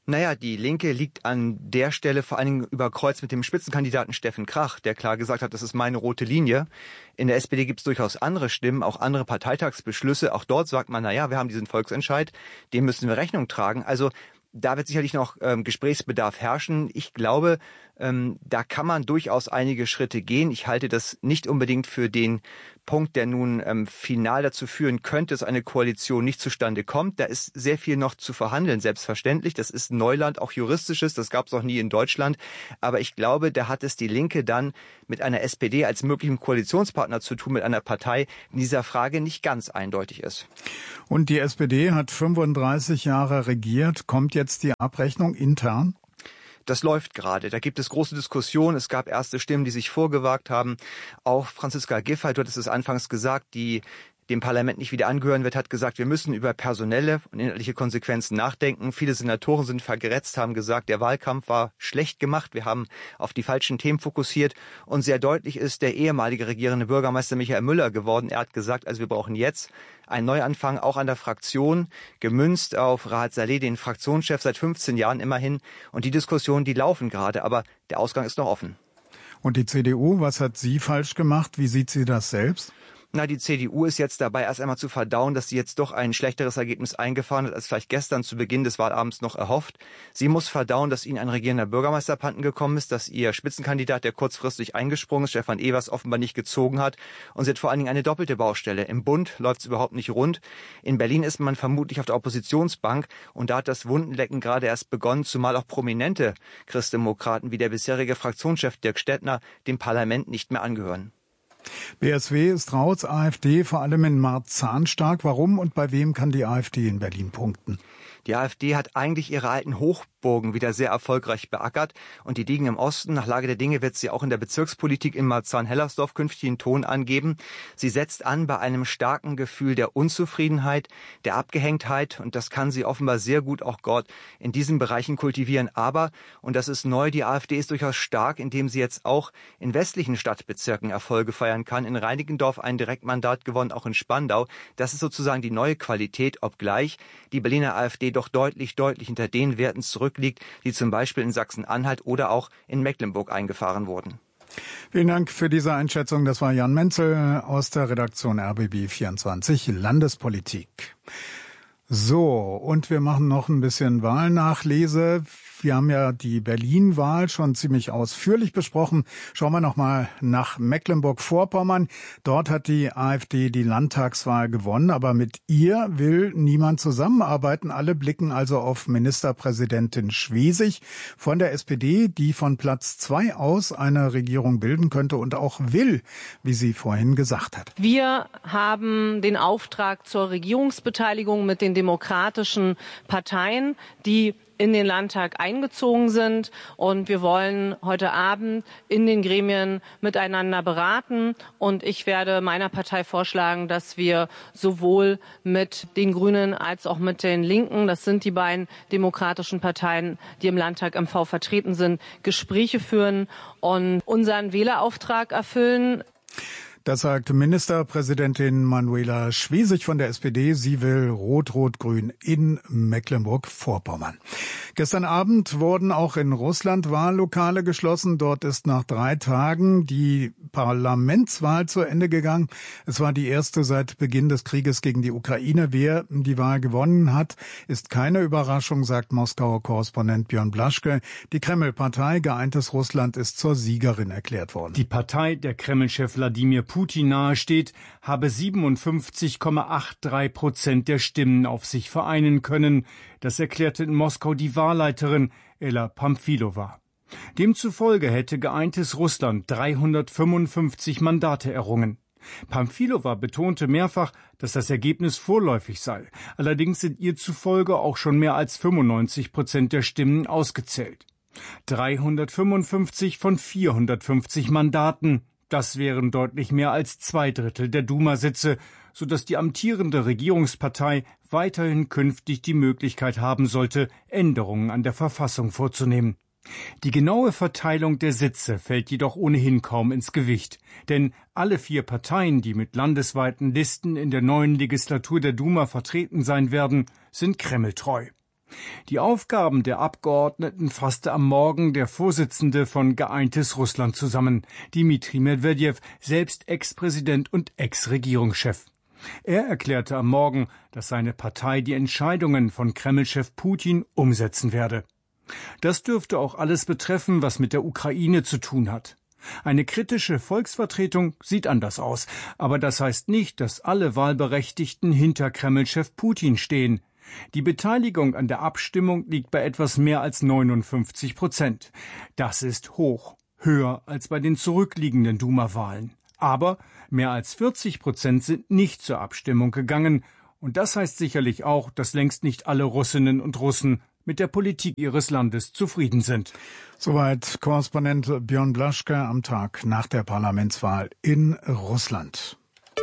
Naja, die Linke liegt an der Stelle vor allen Dingen über Kreuz mit dem Spitzenkandidaten Steffen Krach, der klar gesagt hat, das ist meine rote Linie. In der S P D gibt es durchaus andere Stimmen, auch andere Parteitagsbeschlüsse. Auch dort sagt man, naja, wir haben diesen Volksentscheid, dem müssen wir Rechnung tragen. Also da wird sicherlich noch ähm, Gesprächsbedarf herrschen. Ich glaube, ähm, da kann man durchaus einige Schritte gehen. Ich halte das nicht unbedingt für den Punkt, der nun ähm, final dazu führen könnte, dass eine Koalition nicht zustande kommt. Da ist sehr viel noch zu verhandeln, selbstverständlich. Das ist Neuland, auch juristisches. Das gab es noch nie in Deutschland. Aber ich glaube, da hat es die Linke dann mit einer S P D als möglichem Koalitionspartner zu tun, mit einer Partei, die in dieser Frage nicht ganz eindeutig ist. Und die S P D hat fünfunddreißig Jahre regiert. Kommt jetzt die Abrechnung intern? Das läuft gerade. Da gibt es große Diskussionen. Es gab erste Stimmen, die sich vorgewagt haben. Auch Franziska Giffey, du hattest es anfangs gesagt, die dem Parlament nicht wieder angehören wird, hat gesagt, wir müssen über personelle und inhaltliche Konsequenzen nachdenken. Viele Senatoren sind vergrätzt, haben gesagt, der Wahlkampf war schlecht gemacht. Wir haben auf die falschen Themen fokussiert. Und sehr deutlich ist der ehemalige regierende Bürgermeister Michael Müller geworden. Er hat gesagt, also wir brauchen jetzt einen Neuanfang, auch an der Fraktion, gemünzt auf Rahat Saleh, den Fraktionschef seit fünfzehn Jahren immerhin. Und die Diskussionen, die laufen gerade, aber der Ausgang ist noch offen. Und die C D U, was hat sie falsch gemacht? Wie sieht sie das selbst? Na, die C D U ist jetzt dabei, erst einmal zu verdauen, dass sie jetzt doch ein schlechteres Ergebnis eingefahren hat, als vielleicht gestern zu Beginn des Wahlabends noch erhofft. Sie muss verdauen, dass ihnen ein regierender Bürgermeister abhanden gekommen ist, dass ihr Spitzenkandidat, der kurzfristig eingesprungen ist, Stefan Evers, offenbar nicht gezogen hat. Und sie hat vor allen Dingen eine doppelte Baustelle. Im Bund läuft es überhaupt nicht rund. In Berlin ist man vermutlich auf der Oppositionsbank. Und da hat das Wundenlecken gerade erst begonnen, zumal auch prominente Christdemokraten wie der bisherige Fraktionschef Dirk Stettner dem Parlament nicht mehr angehören. B S W ist raus, AfD vor allem in Marzahn stark. Warum und bei wem kann die AfD in Berlin punkten? Die AfD hat eigentlich ihre alten Hochburgen wieder sehr erfolgreich beackert und die liegen im Osten. Nach Lage der Dinge wird sie auch in der Bezirkspolitik in Marzahn-Hellersdorf künftig einen Ton angeben. Sie setzt an bei einem starken Gefühl der Unzufriedenheit, der Abgehängtheit und das kann sie offenbar sehr gut auch Gott in diesen Bereichen kultivieren. Aber, und das ist neu, die AfD ist durchaus stark, indem sie jetzt auch in westlichen Stadtbezirken Erfolge feiern kann. In Reinickendorf ein Direktmandat gewonnen, auch in Spandau. Das ist sozusagen die neue Qualität, obgleich die Berliner AfD doch deutlich, deutlich hinter den Werten zurückliegt, die zum Beispiel in Sachsen-Anhalt oder auch in Mecklenburg eingefahren wurden. Vielen Dank für diese Einschätzung. Das war Jan Menzel aus der Redaktion R B B vierundzwanzig Landespolitik. So, und wir machen noch ein bisschen Wahlnachlese. Wir haben ja die Berlin-Wahl schon ziemlich ausführlich besprochen. Schauen wir noch mal nach Mecklenburg-Vorpommern. Dort hat die AfD die Landtagswahl gewonnen, aber mit ihr will niemand zusammenarbeiten. Alle blicken also auf Ministerpräsidentin Schwesig von der S P D, die von Platz zwei aus eine Regierung bilden könnte und auch will, wie sie vorhin gesagt hat. Wir haben den Auftrag zur Regierungsbeteiligung mit den demokratischen Parteien, die in den Landtag eingezogen sind. Und wir wollen heute Abend in den Gremien miteinander beraten. Und ich werde meiner Partei vorschlagen, dass wir sowohl mit den Grünen als auch mit den Linken, das sind die beiden demokratischen Parteien, die im Landtag M V vertreten sind, Gespräche führen und unseren Wählerauftrag erfüllen. Das sagt Ministerpräsidentin Manuela Schwesig von der S P D. Sie will Rot-Rot-Grün in Mecklenburg-Vorpommern. Gestern Abend wurden auch in Russland Wahllokale geschlossen. Dort ist nach drei Tagen die Parlamentswahl zu Ende gegangen. Es war die erste seit Beginn des Krieges gegen die Ukraine. Wer die Wahl gewonnen hat, ist keine Überraschung, sagt Moskauer Korrespondent Björn Blaschke. Die Kreml-Partei Geeintes Russland ist zur Siegerin erklärt worden. Die Partei der Kreml-Chef Wladimir Putin nahesteht, habe siebenundfünfzig Komma dreiundachtzig Prozent der Stimmen auf sich vereinen können. Das erklärte in Moskau die Wahlleiterin Ella Pamfilova. Demzufolge hätte Geeintes Russland dreihundertfünfundfünfzig Mandate errungen. Pamfilova betonte mehrfach, dass das Ergebnis vorläufig sei. Allerdings sind ihr zufolge auch schon mehr als fünfundneunzig Prozent der Stimmen ausgezählt. dreihundertfünfundfünfzig von vierhundertfünfzig Mandaten. Das wären deutlich mehr als zwei Drittel der Duma-Sitze, sodass die amtierende Regierungspartei weiterhin künftig die Möglichkeit haben sollte, Änderungen an der Verfassung vorzunehmen. Die genaue Verteilung der Sitze fällt jedoch ohnehin kaum ins Gewicht, denn alle vier Parteien, die mit landesweiten Listen in der neuen Legislatur der Duma vertreten sein werden, sind kremltreu. Die Aufgaben der Abgeordneten fasste am Morgen der Vorsitzende von Geeintes Russland zusammen, Dmitri Medvedev, selbst Ex-Präsident und Ex-Regierungschef. Er erklärte am Morgen, dass seine Partei die Entscheidungen von Kreml-Chef Putin umsetzen werde. Das dürfte auch alles betreffen, was mit der Ukraine zu tun hat. Eine kritische Volksvertretung sieht anders aus, aber das heißt nicht, dass alle Wahlberechtigten hinter Kreml-Chef Putin stehen. Die Beteiligung an der Abstimmung liegt bei etwas mehr als neunundfünfzig Prozent. Das ist hoch, höher als bei den zurückliegenden Duma-Wahlen. Aber mehr als vierzig Prozent sind nicht zur Abstimmung gegangen. Und das heißt sicherlich auch, dass längst nicht alle Russinnen und Russen mit der Politik ihres Landes zufrieden sind. Soweit Korrespondent Björn Blaschke am Tag nach der Parlamentswahl in Russland.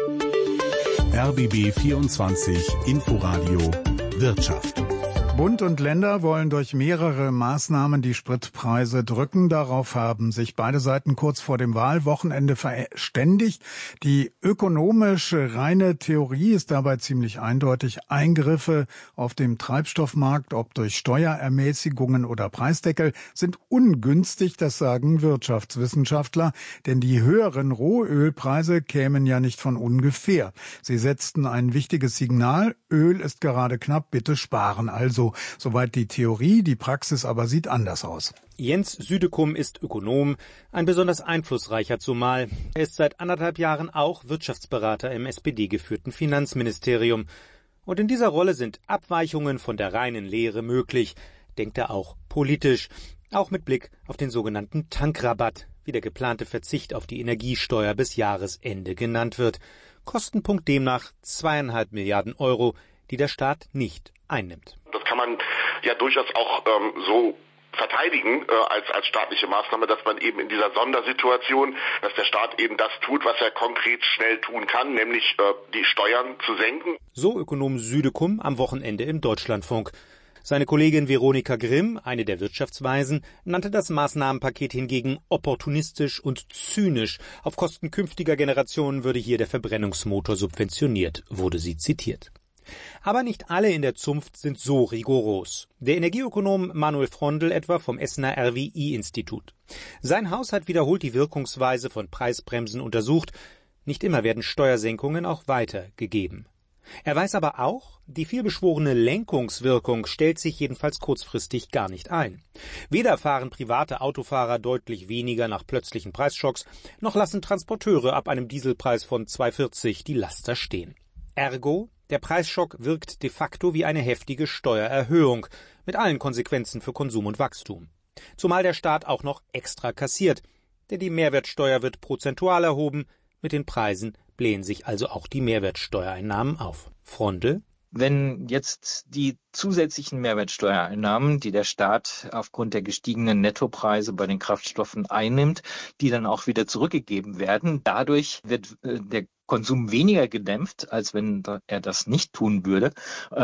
R B B vierundzwanzig Inforadio Wirtschaft. Bund und Länder wollen durch mehrere Maßnahmen die Spritpreise drücken. Darauf haben sich beide Seiten kurz vor dem Wahlwochenende verständigt. Die ökonomische reine Theorie ist dabei ziemlich eindeutig. Eingriffe auf dem Treibstoffmarkt, ob durch Steuerermäßigungen oder Preisdeckel, sind ungünstig, das sagen Wirtschaftswissenschaftler. Denn die höheren Rohölpreise kämen ja nicht von ungefähr. Sie setzten ein wichtiges Signal. Öl ist gerade knapp, bitte sparen. Also soweit die Theorie, die Praxis aber sieht anders aus. Jens Südekum ist Ökonom, ein besonders einflussreicher zumal. Er ist seit anderthalb Jahren auch Wirtschaftsberater im S P D-geführten Finanzministerium. Und in dieser Rolle sind Abweichungen von der reinen Lehre möglich, denkt er auch politisch, auch mit Blick auf den sogenannten Tankrabatt, wie der geplante Verzicht auf die Energiesteuer bis Jahresende genannt wird. Kostenpunkt demnach zweieinhalb Milliarden Euro, die der Staat nicht einnimmt. Das kann man ja durchaus auch ähm, so verteidigen äh, als als staatliche Maßnahme, dass man eben in dieser Sondersituation, dass der Staat eben das tut, was er konkret schnell tun kann, nämlich äh, die Steuern zu senken. So Ökonom Südekum am Wochenende im Deutschlandfunk. Seine Kollegin Veronika Grimm, eine der Wirtschaftsweisen, nannte das Maßnahmenpaket hingegen opportunistisch und zynisch. Auf Kosten künftiger Generationen würde hier der Verbrennungsmotor subventioniert, wurde sie zitiert. Aber nicht alle in der Zunft sind so rigoros. Der Energieökonom Manuel Frondl etwa vom Essener R W I-Institut. Sein Haus hat wiederholt die Wirkungsweise von Preisbremsen untersucht. Nicht immer werden Steuersenkungen auch weitergegeben. Er weiß aber auch, die vielbeschworene Lenkungswirkung stellt sich jedenfalls kurzfristig gar nicht ein. Weder fahren private Autofahrer deutlich weniger nach plötzlichen Preisschocks, noch lassen Transporteure ab einem Dieselpreis von zwei vierzig die Laster stehen. Ergo, der Preisschock wirkt de facto wie eine heftige Steuererhöhung, mit allen Konsequenzen für Konsum und Wachstum. Zumal der Staat auch noch extra kassiert, denn die Mehrwertsteuer wird prozentual erhoben, mit den Preisen blähen sich also auch die Mehrwertsteuereinnahmen auf. Frondl: Wenn jetzt die zusätzlichen Mehrwertsteuereinnahmen, die der Staat aufgrund der gestiegenen Nettopreise bei den Kraftstoffen einnimmt, die dann auch wieder zurückgegeben werden, dadurch wird äh, der Konsum weniger gedämpft, als wenn er das nicht tun würde.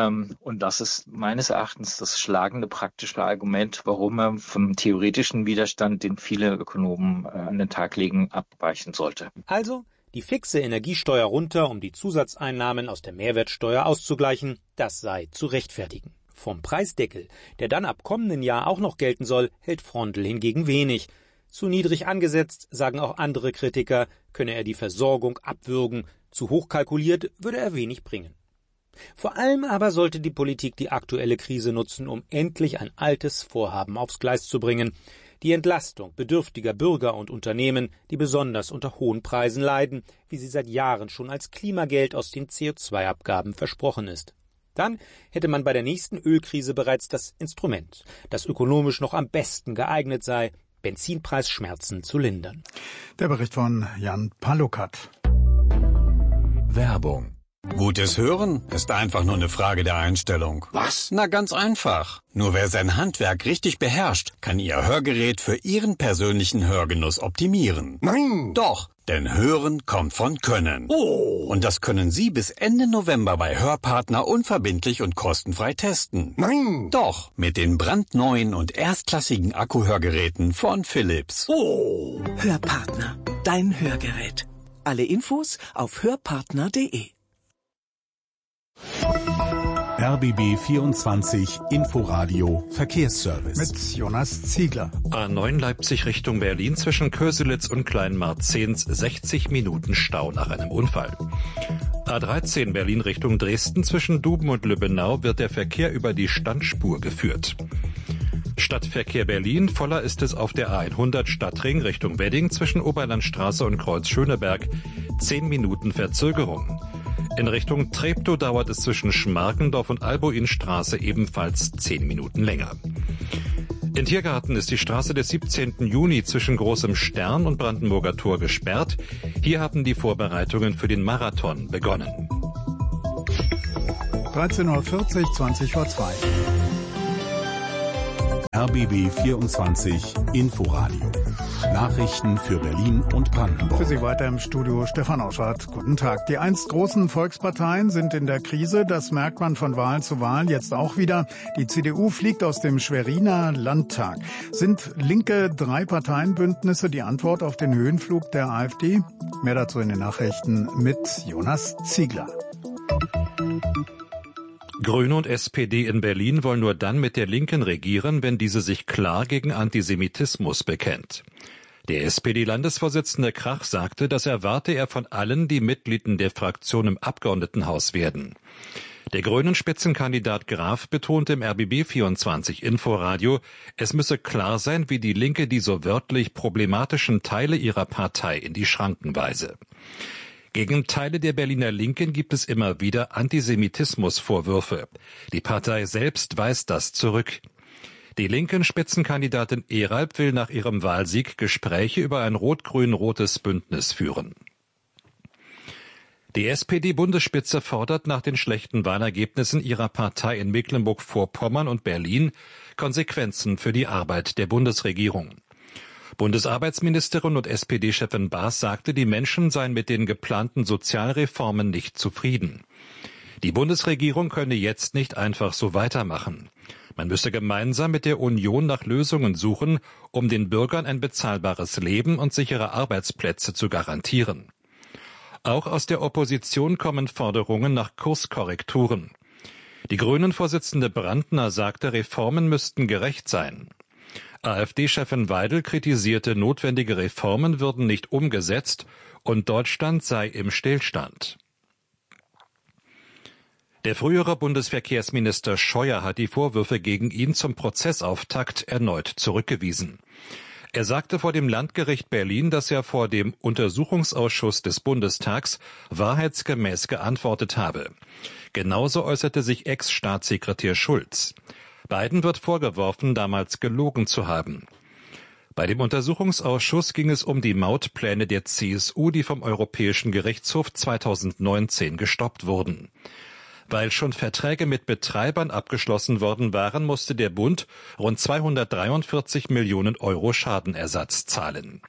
Und das ist meines Erachtens das schlagende praktische Argument, warum er vom theoretischen Widerstand, den viele Ökonomen an den Tag legen, abweichen sollte. Also die fixe Energiesteuer runter, um die Zusatzeinnahmen aus der Mehrwertsteuer auszugleichen, das sei zu rechtfertigen. Vom Preisdeckel, der dann ab kommenden Jahr auch noch gelten soll, hält Frondl hingegen wenig. Zu niedrig angesetzt, sagen auch andere Kritiker, könne er die Versorgung abwürgen. Zu hoch kalkuliert würde er wenig bringen. Vor allem aber sollte die Politik die aktuelle Krise nutzen, um endlich ein altes Vorhaben aufs Gleis zu bringen. Die Entlastung bedürftiger Bürger und Unternehmen, die besonders unter hohen Preisen leiden, wie sie seit Jahren schon als Klimageld aus den C O zwei Abgaben versprochen ist. Dann hätte man bei der nächsten Ölkrise bereits das Instrument, das ökonomisch noch am besten geeignet sei, Benzinpreisschmerzen zu lindern. Der Bericht von Jan Palukat. Werbung. Gutes Hören ist einfach nur eine Frage der Einstellung. Was? Na, ganz einfach. Nur wer sein Handwerk richtig beherrscht, kann Ihr Hörgerät für Ihren persönlichen Hörgenuss optimieren. Nein! Doch, denn Hören kommt von Können. Oh! Und das können Sie bis Ende November bei Hörpartner unverbindlich und kostenfrei testen. Nein! Doch, mit den brandneuen und erstklassigen Akkuhörgeräten von Philips. Oh! Hörpartner, dein Hörgerät. Alle Infos auf hörpartner punkt de. R B B vierundzwanzig Inforadio Verkehrsservice. Mit Jonas Ziegler. A neun Leipzig Richtung Berlin zwischen Köselitz und Kleinmarzehns sechzig Minuten Stau nach einem Unfall. A dreizehn Berlin Richtung Dresden zwischen Duben und Lübbenau wird der Verkehr über die Standspur geführt. Stadtverkehr Berlin, voller ist es auf der A hundert Stadtring Richtung Wedding zwischen Oberlandstraße und Kreuz Schöneberg. Zehn Minuten Verzögerung. In Richtung Treptow dauert es zwischen Schmarkendorf und Albuinstraße ebenfalls zehn Minuten länger. In Tiergarten ist die Straße des siebzehnten Juni zwischen Großem Stern und Brandenburger Tor gesperrt. Hier haben die Vorbereitungen für den Marathon begonnen. dreizehn Uhr vierzig, zwanzig vor zwei. R B B vierundzwanzig Inforadio. Nachrichten für Berlin und Brandenburg. Für Sie weiter im Studio Stefan Auschert. Guten Tag. Die einst großen Volksparteien sind in der Krise. Das merkt man von Wahl zu Wahl jetzt auch wieder. Die C D U fliegt aus dem Schweriner Landtag. Sind linke Drei-Parteien-Bündnisse die Antwort auf den Höhenflug der AfD? Mehr dazu in den Nachrichten mit Jonas Ziegler. Grüne und S P D in Berlin wollen nur dann mit der Linken regieren, wenn diese sich klar gegen Antisemitismus bekennt. Der S P D-Landesvorsitzende Krach sagte, das erwarte er von allen, die Mitglied der Fraktion im Abgeordnetenhaus werden. Der Grünen-Spitzenkandidat Graf betonte im R B B vierundzwanzig Inforadio, es müsse klar sein, wie die Linke die so wörtlich problematischen Teile ihrer Partei in die Schranken weise. Gegen Teile der Berliner Linken gibt es immer wieder Antisemitismusvorwürfe. Die Partei selbst weist das zurück. Die linken Spitzenkandidatin Eralb will nach ihrem Wahlsieg Gespräche über ein rot-grün-rotes Bündnis führen. Die S P D-Bundesspitze fordert nach den schlechten Wahlergebnissen ihrer Partei in Mecklenburg-Vorpommern und Berlin Konsequenzen für die Arbeit der Bundesregierung. Bundesarbeitsministerin und S P D-Chefin Baas sagte, die Menschen seien mit den geplanten Sozialreformen nicht zufrieden. Die Bundesregierung könne jetzt nicht einfach so weitermachen. Man müsse gemeinsam mit der Union nach Lösungen suchen, um den Bürgern ein bezahlbares Leben und sichere Arbeitsplätze zu garantieren. Auch aus der Opposition kommen Forderungen nach Kurskorrekturen. Die Grünen-Vorsitzende Brandner sagte, Reformen müssten gerecht sein. AfD-Chefin Weidel kritisierte, notwendige Reformen würden nicht umgesetzt und Deutschland sei im Stillstand. Der frühere Bundesverkehrsminister Scheuer hat die Vorwürfe gegen ihn zum Prozessauftakt erneut zurückgewiesen. Er sagte vor dem Landgericht Berlin, dass er vor dem Untersuchungsausschuss des Bundestags wahrheitsgemäß geantwortet habe. Genauso äußerte sich Ex-Staatssekretär Schulz. Beiden wird vorgeworfen, damals gelogen zu haben. Bei dem Untersuchungsausschuss ging es um die Mautpläne der C S U, die vom Europäischen Gerichtshof zweitausendneunzehn gestoppt wurden. Weil schon Verträge mit Betreibern abgeschlossen worden waren, musste der Bund rund zweihundertdreiundvierzig Millionen Euro Schadenersatz zahlen.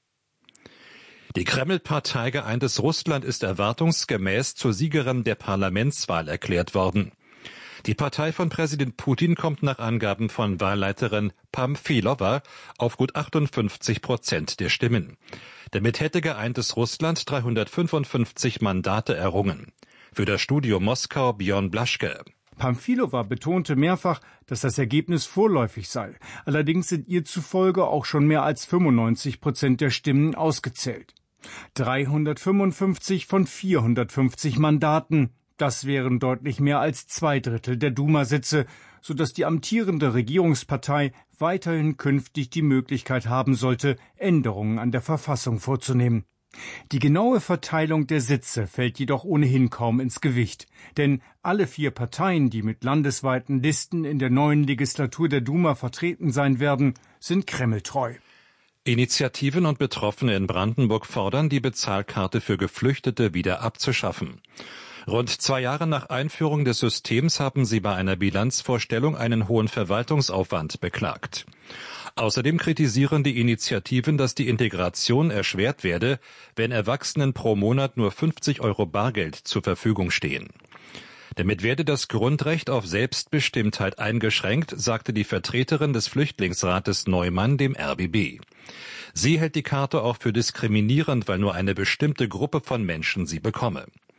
Die Kreml-Partei Geeintes Russland ist erwartungsgemäß zur Siegerin der Parlamentswahl erklärt worden. Die Partei von Präsident Putin kommt nach Angaben von Wahlleiterin Pamfilova auf gut achtundfünfzig Prozent der Stimmen. Damit hätte Geeintes Russland dreihundertfünfundfünfzig Mandate errungen. Für das Studio Moskau Björn Blaschke. Pamfilova betonte mehrfach, dass das Ergebnis vorläufig sei. Allerdings sind ihr zufolge auch schon mehr als fünfundneunzig Prozent der Stimmen ausgezählt. dreihundertfünfundfünfzig von vierhundertfünfzig Mandaten. Das wären deutlich mehr als zwei Drittel der Duma-Sitze, sodass die amtierende Regierungspartei weiterhin künftig die Möglichkeit haben sollte, Änderungen an der Verfassung vorzunehmen. Die genaue Verteilung der Sitze fällt jedoch ohnehin kaum ins Gewicht, denn alle vier Parteien, die mit landesweiten Listen in der neuen Legislatur der Duma vertreten sein werden, sind kremltreu. Initiativen und Betroffene in Brandenburg fordern, die Bezahlkarte für Geflüchtete wieder abzuschaffen. Rund zwei Jahre nach Einführung des Systems haben sie bei einer Bilanzvorstellung einen hohen Verwaltungsaufwand beklagt. Außerdem kritisieren die Initiativen, dass die Integration erschwert werde, wenn Erwachsenen pro Monat nur fünfzig Euro Bargeld zur Verfügung stehen. Damit werde das Grundrecht auf Selbstbestimmtheit eingeschränkt, sagte die Vertreterin des Flüchtlingsrates Neumann dem R B B. Sie hält die Karte auch für diskriminierend, weil nur eine bestimmte Gruppe von Menschen sie bekomme.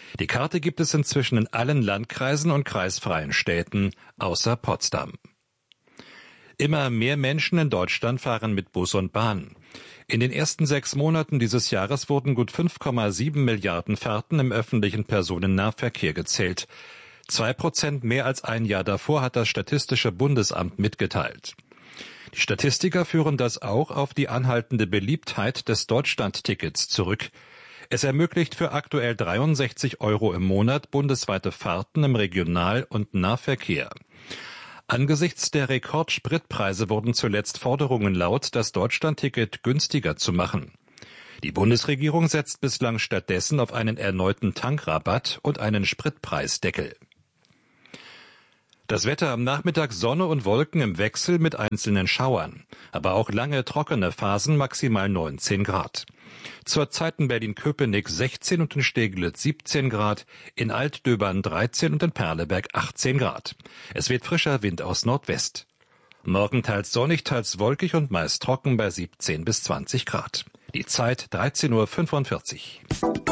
Die Karte gibt es inzwischen in allen Landkreisen und kreisfreien Städten außer Potsdam. Immer mehr Menschen in Deutschland fahren mit Bus und Bahn. In den ersten sechs Monaten dieses Jahres wurden gut fünf Komma sieben Milliarden Fahrten im öffentlichen Personennahverkehr gezählt. Zwei Prozent mehr als ein Jahr davor hat das Statistische Bundesamt mitgeteilt. Die Statistiker führen das auch auf die anhaltende Beliebtheit des Deutschlandtickets zurück. Es ermöglicht für aktuell dreiundsechzig Euro im Monat bundesweite Fahrten im Regional- und Nahverkehr. Angesichts der Rekordspritpreise wurden zuletzt Forderungen laut, das Deutschlandticket günstiger zu machen. Die Bundesregierung setzt bislang stattdessen auf einen erneuten Tankrabatt und einen Spritpreisdeckel. Das Wetter am Nachmittag: Sonne und Wolken im Wechsel mit einzelnen Schauern, aber auch lange trockene Phasen, maximal neunzehn Grad. Zurzeit in Berlin-Köpenick sechzehn und in Steglitz siebzehn Grad, in Altdöbern dreizehn und in Perleberg achtzehn Grad. Es weht frischer Wind aus Nordwest. Morgen teils sonnig, teils wolkig und meist trocken bei siebzehn bis zwanzig Grad. Die Zeit dreizehn Uhr fünfundvierzig.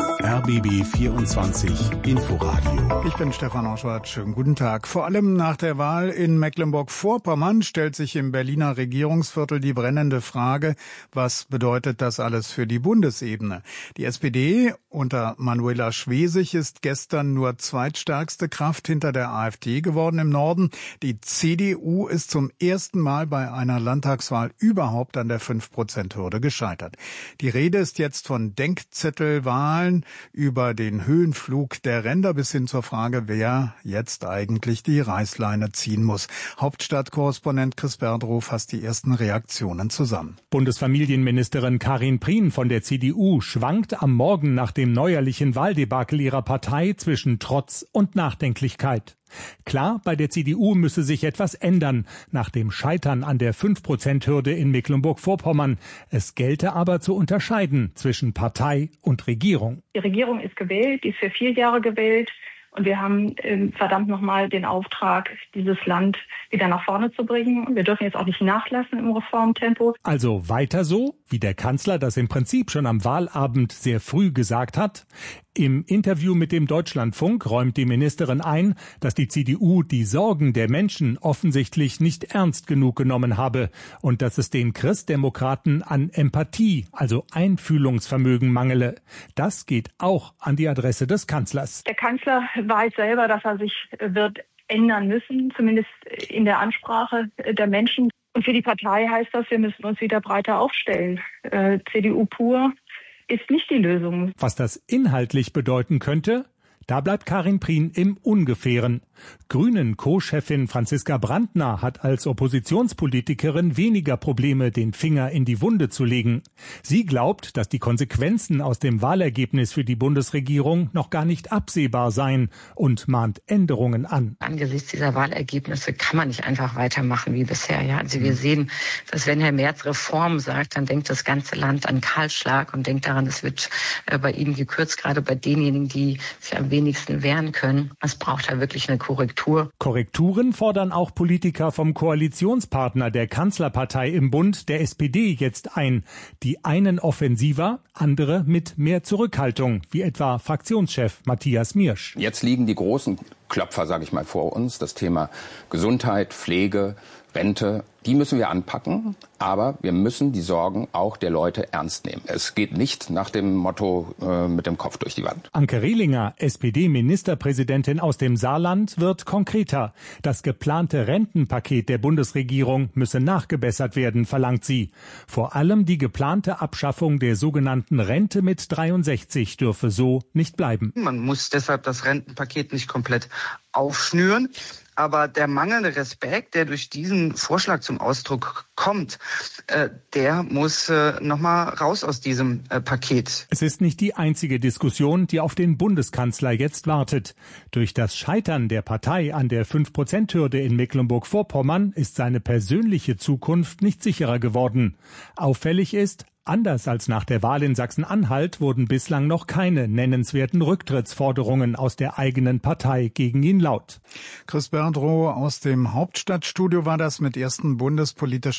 R B B vierundzwanzig Inforadio. Ich bin Stefan Oschwart. Schönen guten Tag. Vor allem nach der Wahl in Mecklenburg-Vorpommern stellt sich im Berliner Regierungsviertel die brennende Frage, was bedeutet das alles für die Bundesebene? Die S P D unter Manuela Schwesig ist gestern nur zweitstärkste Kraft hinter der AfD geworden im Norden. Die C D U ist zum ersten Mal bei einer Landtagswahl überhaupt an der fünf Prozent Hürde gescheitert. Die Rede ist jetzt von Denkzettelwahlen über den Höhenflug der Ränder bis hin zur Frage, wer jetzt eigentlich die Reißleine ziehen muss. Hauptstadtkorrespondent Chris Berdrow fasst die ersten Reaktionen zusammen. Bundesfamilienministerin Karin Prien von der C D U schwankt am Morgen nach dem neuerlichen Wahldebakel ihrer Partei zwischen Trotz und Nachdenklichkeit. Klar, bei der C D U müsse sich etwas ändern nach dem Scheitern an der fünf Prozent Hürde in Mecklenburg-Vorpommern. Es gelte aber zu unterscheiden zwischen Partei und Regierung. Die Regierung ist gewählt, die ist für vier Jahre gewählt. Und wir haben äh, verdammt nochmal den Auftrag, dieses Land wieder nach vorne zu bringen. Wir dürfen jetzt auch nicht nachlassen im Reformtempo. Also weiter so, wie der Kanzler das im Prinzip schon am Wahlabend sehr früh gesagt hat. Im Interview mit dem Deutschlandfunk räumt die Ministerin ein, dass die C D U die Sorgen der Menschen offensichtlich nicht ernst genug genommen habe und dass es den Christdemokraten an Empathie, also Einfühlungsvermögen, mangele. Das geht auch an die Adresse des Kanzlers. Der Kanzler weiß selber, dass er sich wird ändern müssen, zumindest in der Ansprache der Menschen. Und für die Partei heißt das, wir müssen uns wieder breiter aufstellen. Äh, C D U pur ist nicht die Lösung. Was das inhaltlich bedeuten könnte, da bleibt Karin Prien im Ungefähren. Grünen-Co-Chefin Franziska Brandner hat als Oppositionspolitikerin weniger Probleme, den Finger in die Wunde zu legen. Sie glaubt, dass die Konsequenzen aus dem Wahlergebnis für die Bundesregierung noch gar nicht absehbar seien und mahnt Änderungen an. Angesichts dieser Wahlergebnisse kann man nicht einfach weitermachen wie bisher. Ja, also wir sehen, dass wenn Herr Merz Reform sagt, dann denkt das ganze Land an Kahlschlag und denkt daran, es wird äh, bei ihnen gekürzt, gerade bei denjenigen, die sich am wenigsten wehren können. Es braucht da wirklich eine Korrektur. Korrekturen fordern auch Politiker vom Koalitionspartner der Kanzlerpartei im Bund, der S P D, jetzt ein. Die einen offensiver, andere mit mehr Zurückhaltung, wie etwa Fraktionschef Matthias Miersch. Jetzt liegen die großen Klopfer, sage ich mal, vor uns. Das Thema Gesundheit, Pflege, Rente, die müssen wir anpacken, aber wir müssen die Sorgen auch der Leute ernst nehmen. Es geht nicht nach dem Motto äh, mit dem Kopf durch die Wand. Anke Rehlinger, S P D-Ministerpräsidentin aus dem Saarland, wird konkreter. Das geplante Rentenpaket der Bundesregierung müsse nachgebessert werden, verlangt sie. Vor allem die geplante Abschaffung der sogenannten Rente mit dreiundsechzig dürfe so nicht bleiben. Man muss deshalb das Rentenpaket nicht komplett aufschnüren. Aber der mangelnde Respekt, der durch diesen Vorschlag zum Ausdruck kommt, äh, der muss äh, nochmal raus aus diesem äh, Paket. Es ist nicht die einzige Diskussion, die auf den Bundeskanzler jetzt wartet. Durch das Scheitern der Partei an der fünf Prozent Hürde in Mecklenburg-Vorpommern ist seine persönliche Zukunft nicht sicherer geworden. Auffällig ist, anders als nach der Wahl in Sachsen-Anhalt wurden bislang noch keine nennenswerten Rücktrittsforderungen aus der eigenen Partei gegen ihn laut. Chris Berdrow aus dem Hauptstadtstudio war das mit ersten bundespolitischen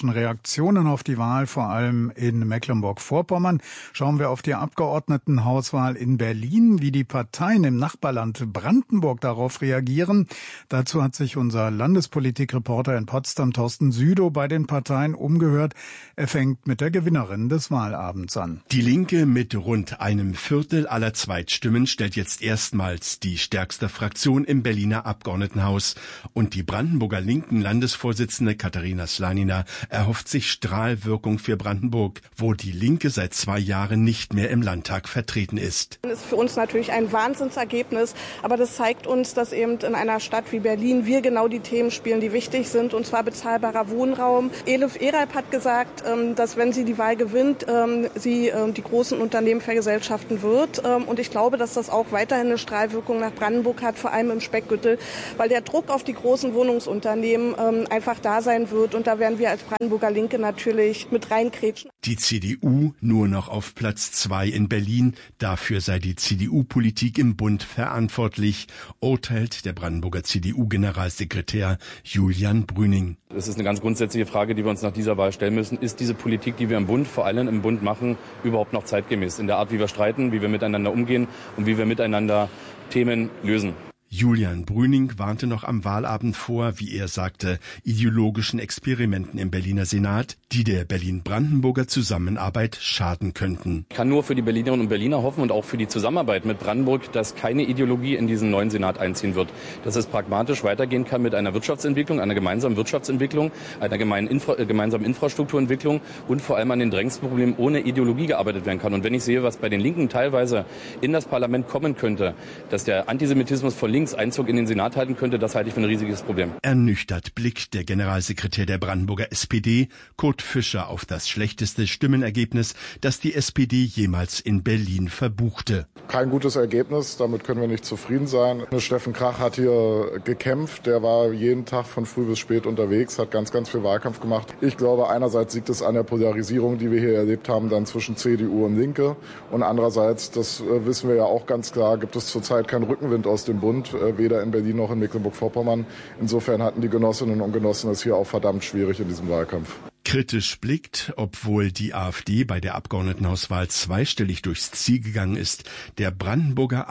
politischen Reaktionen auf die Wahl, vor allem in Mecklenburg-Vorpommern. Schauen wir auf die Abgeordnetenhauswahl in Berlin, wie die Parteien im Nachbarland Brandenburg darauf reagieren. Dazu hat sich unser Landespolitikreporter in Potsdam, Thorsten Südow, bei den Parteien umgehört. Er fängt mit der Gewinnerin des Wahlabends an. Die Linke mit rund einem Viertel aller Zweitstimmen stellt jetzt erstmals die stärkste Fraktion im Berliner Abgeordnetenhaus. Und die Brandenburger linken Landesvorsitzende Katharina Slanina erhofft sich Strahlwirkung für Brandenburg, wo die Linke seit zwei Jahren nicht mehr im Landtag vertreten ist. Das ist für uns natürlich ein Wahnsinnsergebnis, aber das zeigt uns, dass eben in einer Stadt wie Berlin wir genau die Themen spielen, die wichtig sind, und zwar bezahlbarer Wohnraum. Elif Eralp hat gesagt, dass wenn sie die Wahl gewinnt, sie die großen Unternehmen vergesellschaften wird. Und ich glaube, dass das auch weiterhin eine Strahlwirkung nach Brandenburg hat, vor allem im Speckgürtel, weil der Druck auf die großen Wohnungsunternehmen ähm, einfach da sein wird. Und da werden wir als Brandenburger Linke natürlich mit reinkrätschen. Die C D U nur noch auf Platz zwei in Berlin. Dafür sei die C D U-Politik im Bund verantwortlich, urteilt der Brandenburger C D U-Generalsekretär Julian Brüning. Das ist eine ganz grundsätzliche Frage, die wir uns nach dieser Wahl stellen müssen. Ist diese Politik, die wir im Bund, vor allem im Bund machen, überhaupt noch zeitgemäß? In der Art, wie wir streiten, wie wir miteinander umgehen und wie wir miteinander Themen lösen. Julian Brüning warnte noch am Wahlabend vor, wie er sagte, ideologischen Experimenten im Berliner Senat, die der Berlin-Brandenburger Zusammenarbeit schaden könnten. Ich kann nur für die Berlinerinnen und Berliner hoffen und auch für die Zusammenarbeit mit Brandenburg, dass keine Ideologie in diesen neuen Senat einziehen wird. Dass es pragmatisch weitergehen kann mit einer Wirtschaftsentwicklung, einer gemeinsamen Wirtschaftsentwicklung, einer gemeinen Infra- äh, gemeinsamen Infrastrukturentwicklung und vor allem an den drängendsten Problemen ohne Ideologie gearbeitet werden kann. Und wenn ich sehe, was bei den Linken teilweise in das Parlament kommen könnte, dass der Antisemitismus von links Einzug in den Senat halten könnte, das halte ich für ein riesiges Problem. Ernüchtert blickt der Generalsekretär der Brandenburger S P D, Kurt Fischer, auf das schlechteste Stimmenergebnis, das die S P D jemals in Berlin verbuchte. Kein gutes Ergebnis, damit können wir nicht zufrieden sein. Steffen Krach hat hier gekämpft, der war jeden Tag von früh bis spät unterwegs, hat ganz, ganz viel Wahlkampf gemacht. Ich glaube, einerseits liegt es an der Polarisierung, die wir hier erlebt haben, dann zwischen C D U und Linke. Und andererseits, das wissen wir ja auch ganz klar, gibt es zurzeit keinen Rückenwind aus dem Bund, weder in Berlin noch in Mecklenburg-Vorpommern. Insofern hatten die Genossinnen und Genossen es hier auch verdammt schwierig in diesem Wahlkampf. Kritisch blickt, obwohl die AfD bei der Abgeordnetenhauswahl zweistellig durchs Ziel gegangen ist, der Brandenburger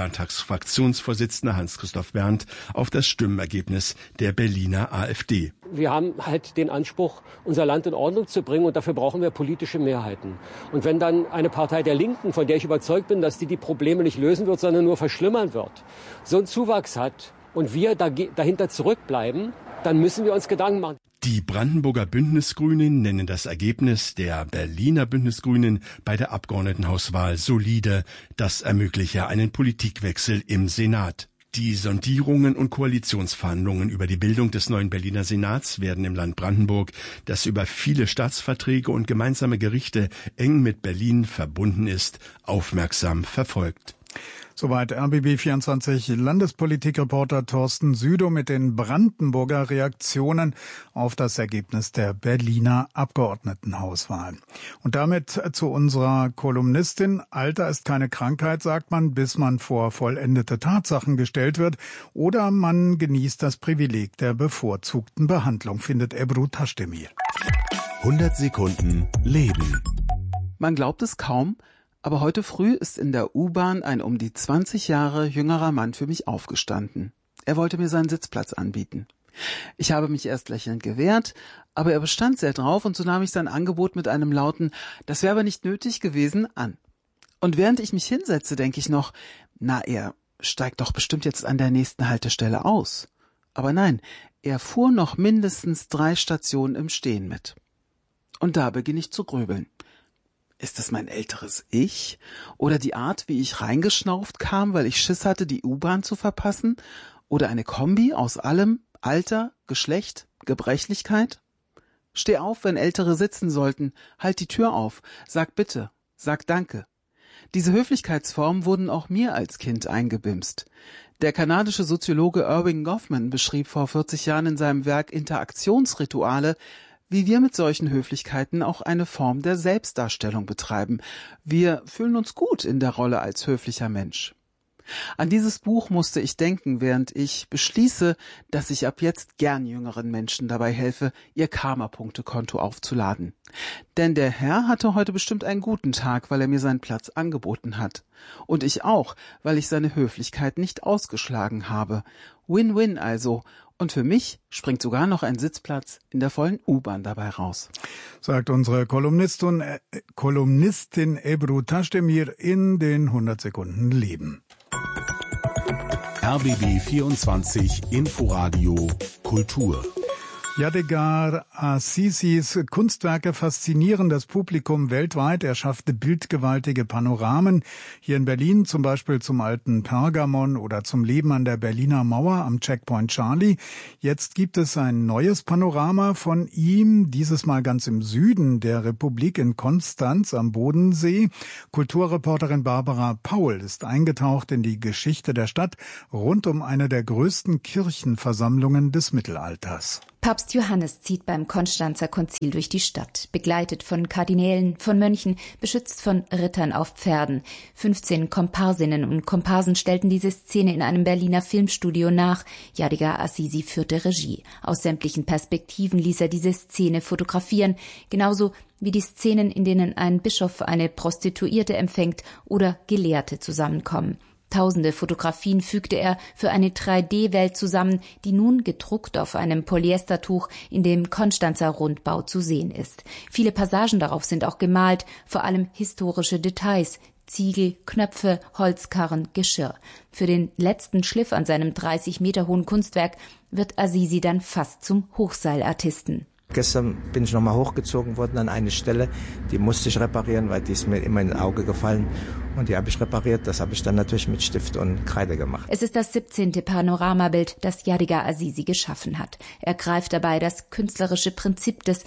AfD-Landtagsfraktionsvorsitzende Hans-Christoph Berndt auf das Stimmenergebnis der Berliner AfD. Wir haben halt den Anspruch, unser Land in Ordnung zu bringen, und dafür brauchen wir politische Mehrheiten. Und wenn dann eine Partei der Linken, von der ich überzeugt bin, dass die die Probleme nicht lösen wird, sondern nur verschlimmern wird, so einen Zuwachs hat und wir dahinter zurückbleiben, dann müssen wir uns Gedanken machen. Die Brandenburger Bündnisgrünen nennen das Ergebnis der Berliner Bündnisgrünen bei der Abgeordnetenhauswahl solide. Das ermögliche einen Politikwechsel im Senat. Die Sondierungen und Koalitionsverhandlungen über die Bildung des neuen Berliner Senats werden im Land Brandenburg, das über viele Staatsverträge und gemeinsame Gerichte eng mit Berlin verbunden ist, aufmerksam verfolgt. Soweit R B B vierundzwanzig Landespolitikreporter Thorsten Südow mit den Brandenburger Reaktionen auf das Ergebnis der Berliner Abgeordnetenhauswahl. Und damit zu unserer Kolumnistin. Alter ist keine Krankheit, sagt man, bis man vor vollendete Tatsachen gestellt wird. Oder man genießt das Privileg der bevorzugten Behandlung, findet Ebru Tashdemir. hundert Sekunden Leben. Man glaubt es kaum, aber heute früh ist in der U-Bahn ein um die zwanzig Jahre jüngerer Mann für mich aufgestanden. Er wollte mir seinen Sitzplatz anbieten. Ich habe mich erst lächelnd gewehrt, aber er bestand sehr drauf, und so nahm ich sein Angebot mit einem lauten „Das wäre aber nicht nötig gewesen" an. Und während ich mich hinsetze, denke ich noch, na, er steigt doch bestimmt jetzt an der nächsten Haltestelle aus. Aber nein, er fuhr noch mindestens drei Stationen im Stehen mit. Und da beginne ich zu grübeln. Ist es mein älteres Ich? Oder die Art, wie ich reingeschnauft kam, weil ich Schiss hatte, die U-Bahn zu verpassen? Oder eine Kombi aus allem? Alter, Geschlecht, Gebrechlichkeit? Steh auf, wenn Ältere sitzen sollten. Halt die Tür auf. Sag bitte. Sag danke. Diese Höflichkeitsformen wurden auch mir als Kind eingebimst. Der kanadische Soziologe Irving Goffman beschrieb vor vierzig Jahren in seinem Werk Interaktionsrituale, wie wir mit solchen Höflichkeiten auch eine Form der Selbstdarstellung betreiben. Wir fühlen uns gut in der Rolle als höflicher Mensch. An dieses Buch musste ich denken, während ich beschließe, dass ich ab jetzt gern jüngeren Menschen dabei helfe, ihr Karma-Punkte-Konto aufzuladen. Denn der Herr hatte heute bestimmt einen guten Tag, weil er mir seinen Platz angeboten hat. Und ich auch, weil ich seine Höflichkeit nicht ausgeschlagen habe. Win-win also. Und für mich springt sogar noch ein Sitzplatz in der vollen U-Bahn dabei raus. Sagt unsere Kolumnistin, äh, Kolumnistin Ebru Tashdemir in den hundert Sekunden Leben. R B B vierundzwanzig Inforadio Kultur. Yadigar Azizi's Kunstwerke faszinieren das Publikum weltweit. Er schaffte bildgewaltige Panoramen. Hier in Berlin zum Beispiel zum alten Pergamon oder zum Leben an der Berliner Mauer am Checkpoint Charlie. Jetzt gibt es ein neues Panorama von ihm, dieses Mal ganz im Süden der Republik in Konstanz am Bodensee. Kulturreporterin Barbara Paul ist eingetaucht in die Geschichte der Stadt rund um eine der größten Kirchenversammlungen des Mittelalters. Papst Johannes zieht beim Konstanzer Konzil durch die Stadt, begleitet von Kardinälen, von Mönchen, beschützt von Rittern auf Pferden. fünfzehn Komparsinnen und Komparsen stellten diese Szene in einem Berliner Filmstudio nach. Yadigar Azizi führte Regie. Aus sämtlichen Perspektiven ließ er diese Szene fotografieren, genauso wie die Szenen, in denen ein Bischof eine Prostituierte empfängt oder Gelehrte zusammenkommen. Tausende Fotografien fügte er für eine drei D Welt zusammen, die nun gedruckt auf einem Polyestertuch in dem Konstanzer Rundbau zu sehen ist. Viele Passagen darauf sind auch gemalt, vor allem historische Details, Ziegel, Knöpfe, Holzkarren, Geschirr. Für den letzten Schliff an seinem dreißig Meter hohen Kunstwerk wird Azizi dann fast zum Hochseilartisten. Gestern bin ich nochmal hochgezogen worden an eine Stelle, die musste ich reparieren, weil die ist mir immer ins Auge gefallen. Und die habe ich repariert, das habe ich dann natürlich mit Stift und Kreide gemacht. Es ist das siebzehnte Panoramabild, das Yadigar Azizi geschaffen hat. Er greift dabei das künstlerische Prinzip des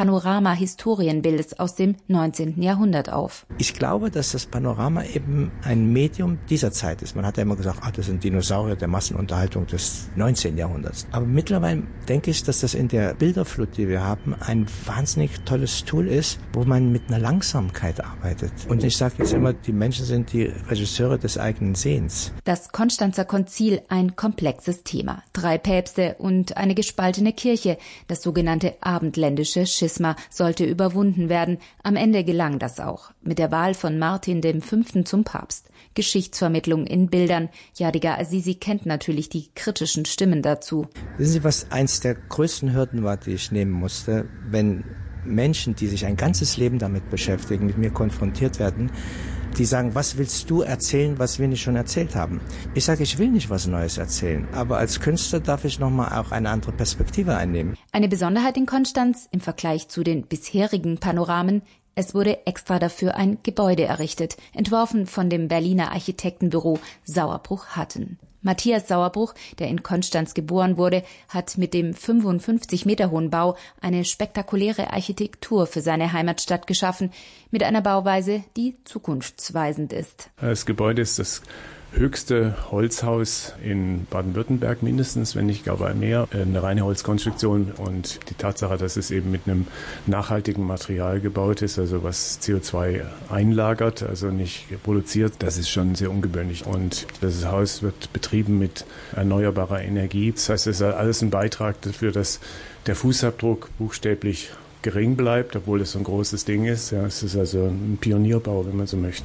Panorama-Historienbildes aus dem neunzehnten Jahrhundert auf. Ich glaube, dass das Panorama eben ein Medium dieser Zeit ist. Man hat ja immer gesagt, ach, das sind Dinosaurier der Massenunterhaltung des neunzehnten Jahrhunderts. Aber mittlerweile denke ich, dass das in der Bilderflut, die wir haben, ein wahnsinnig tolles Tool ist, wo man mit einer Langsamkeit arbeitet. Und ich sage jetzt immer, die Menschen sind die Regisseure des eigenen Sehens. Das Konstanzer Konzil, ein komplexes Thema. Drei Päpste und eine gespaltene Kirche, das sogenannte abendländische Schisma sollte überwunden werden. Am Ende gelang das auch. Mit der Wahl von Martin dem Fünften zum Papst. Geschichtsvermittlung in Bildern. Yadigar Azizi kennt natürlich die kritischen Stimmen dazu. Wissen Sie, was eins der größten Hürden war, die ich nehmen musste, wenn Menschen, die sich ein ganzes Leben damit beschäftigen, mit mir konfrontiert werden, die sagen, was willst du erzählen, was wir nicht schon erzählt haben? Ich sage, ich will nicht was Neues erzählen, aber als Künstler darf ich nochmal auch eine andere Perspektive einnehmen. Eine Besonderheit in Konstanz im Vergleich zu den bisherigen Panoramen: Es wurde extra dafür ein Gebäude errichtet, entworfen von dem Berliner Architektenbüro Sauerbruch-Hatten. Matthias Sauerbruch, der in Konstanz geboren wurde, hat mit dem fünfundfünfzig Meter hohen Bau eine spektakuläre Architektur für seine Heimatstadt geschaffen, mit einer Bauweise, die zukunftsweisend ist. Das Gebäude ist das höchste Holzhaus in Baden-Württemberg mindestens, wenn nicht gar mehr. Eine reine Holzkonstruktion und die Tatsache, dass es eben mit einem nachhaltigen Material gebaut ist, also was C O zwei einlagert, also nicht produziert, das ist schon sehr ungewöhnlich. Und das Haus wird betrieben mit erneuerbarer Energie. Das heißt, es ist alles ein Beitrag dafür, dass der Fußabdruck buchstäblich gering bleibt, obwohl es so ein großes Ding ist. Ja, es ist also ein Pionierbau, wenn man so möchte.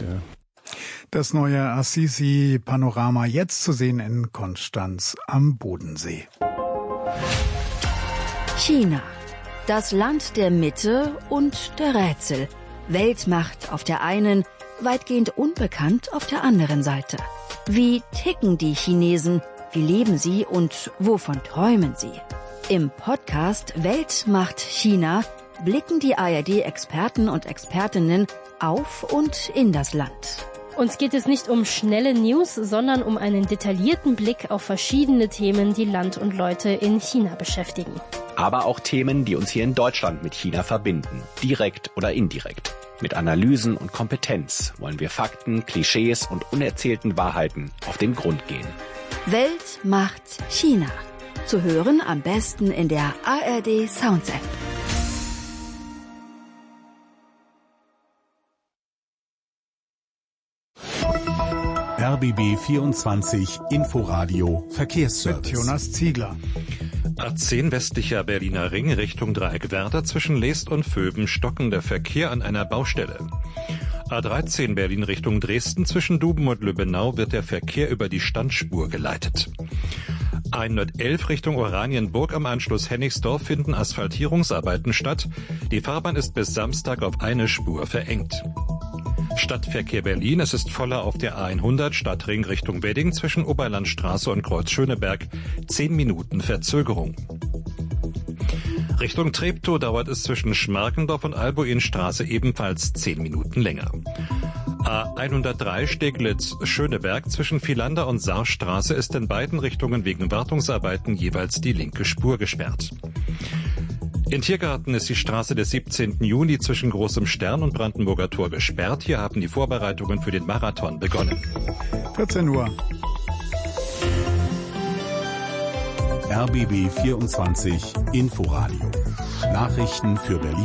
Das neue Azizi-Panorama jetzt zu sehen in Konstanz am Bodensee. China, das Land der Mitte und der Rätsel. Weltmacht auf der einen, weitgehend unbekannt auf der anderen Seite. Wie ticken die Chinesen? Wie leben sie und wovon träumen sie? Im Podcast Weltmacht China blicken die A R D-Experten und Expertinnen auf und in das Land. Uns geht es nicht um schnelle News, sondern um einen detaillierten Blick auf verschiedene Themen, die Land und Leute in China beschäftigen. Aber auch Themen, die uns hier in Deutschland mit China verbinden, direkt oder indirekt. Mit Analysen und Kompetenz wollen wir Fakten, Klischees und unerzählten Wahrheiten auf den Grund gehen. Welt macht China. Zu hören am besten in der A R D Sounds App. R B B vierundzwanzig Inforadio Verkehrsservice. Jonas Ziegler. A zehn westlicher Berliner Ring Richtung Dreieck Werder zwischen Leest und Vöben stockender Verkehr an einer Baustelle. A dreizehn Berlin Richtung Dresden zwischen Duben und Lübbenau wird der Verkehr über die Standspur geleitet. hundertelf Richtung Oranienburg am Anschluss Hennigsdorf finden Asphaltierungsarbeiten statt. Die Fahrbahn ist bis Samstag auf eine Spur verengt. Stadtverkehr Berlin, es ist voller auf der A hundert Stadtring Richtung Wedding zwischen Oberlandstraße und Kreuz Schöneberg. Zehn Minuten Verzögerung. Richtung Treptow dauert es zwischen Schmarkendorf und Albuinstraße ebenfalls zehn Minuten länger. A hundertdrei Steglitz-Schöneberg zwischen Vielander und Saarstraße ist in beiden Richtungen wegen Wartungsarbeiten jeweils die linke Spur gesperrt. In Tiergarten ist die Straße des siebzehnten Juni zwischen Großem Stern und Brandenburger Tor gesperrt. Hier haben die Vorbereitungen für den Marathon begonnen. vierzehn Uhr. R B B vierundzwanzig Inforadio. Nachrichten für Berlin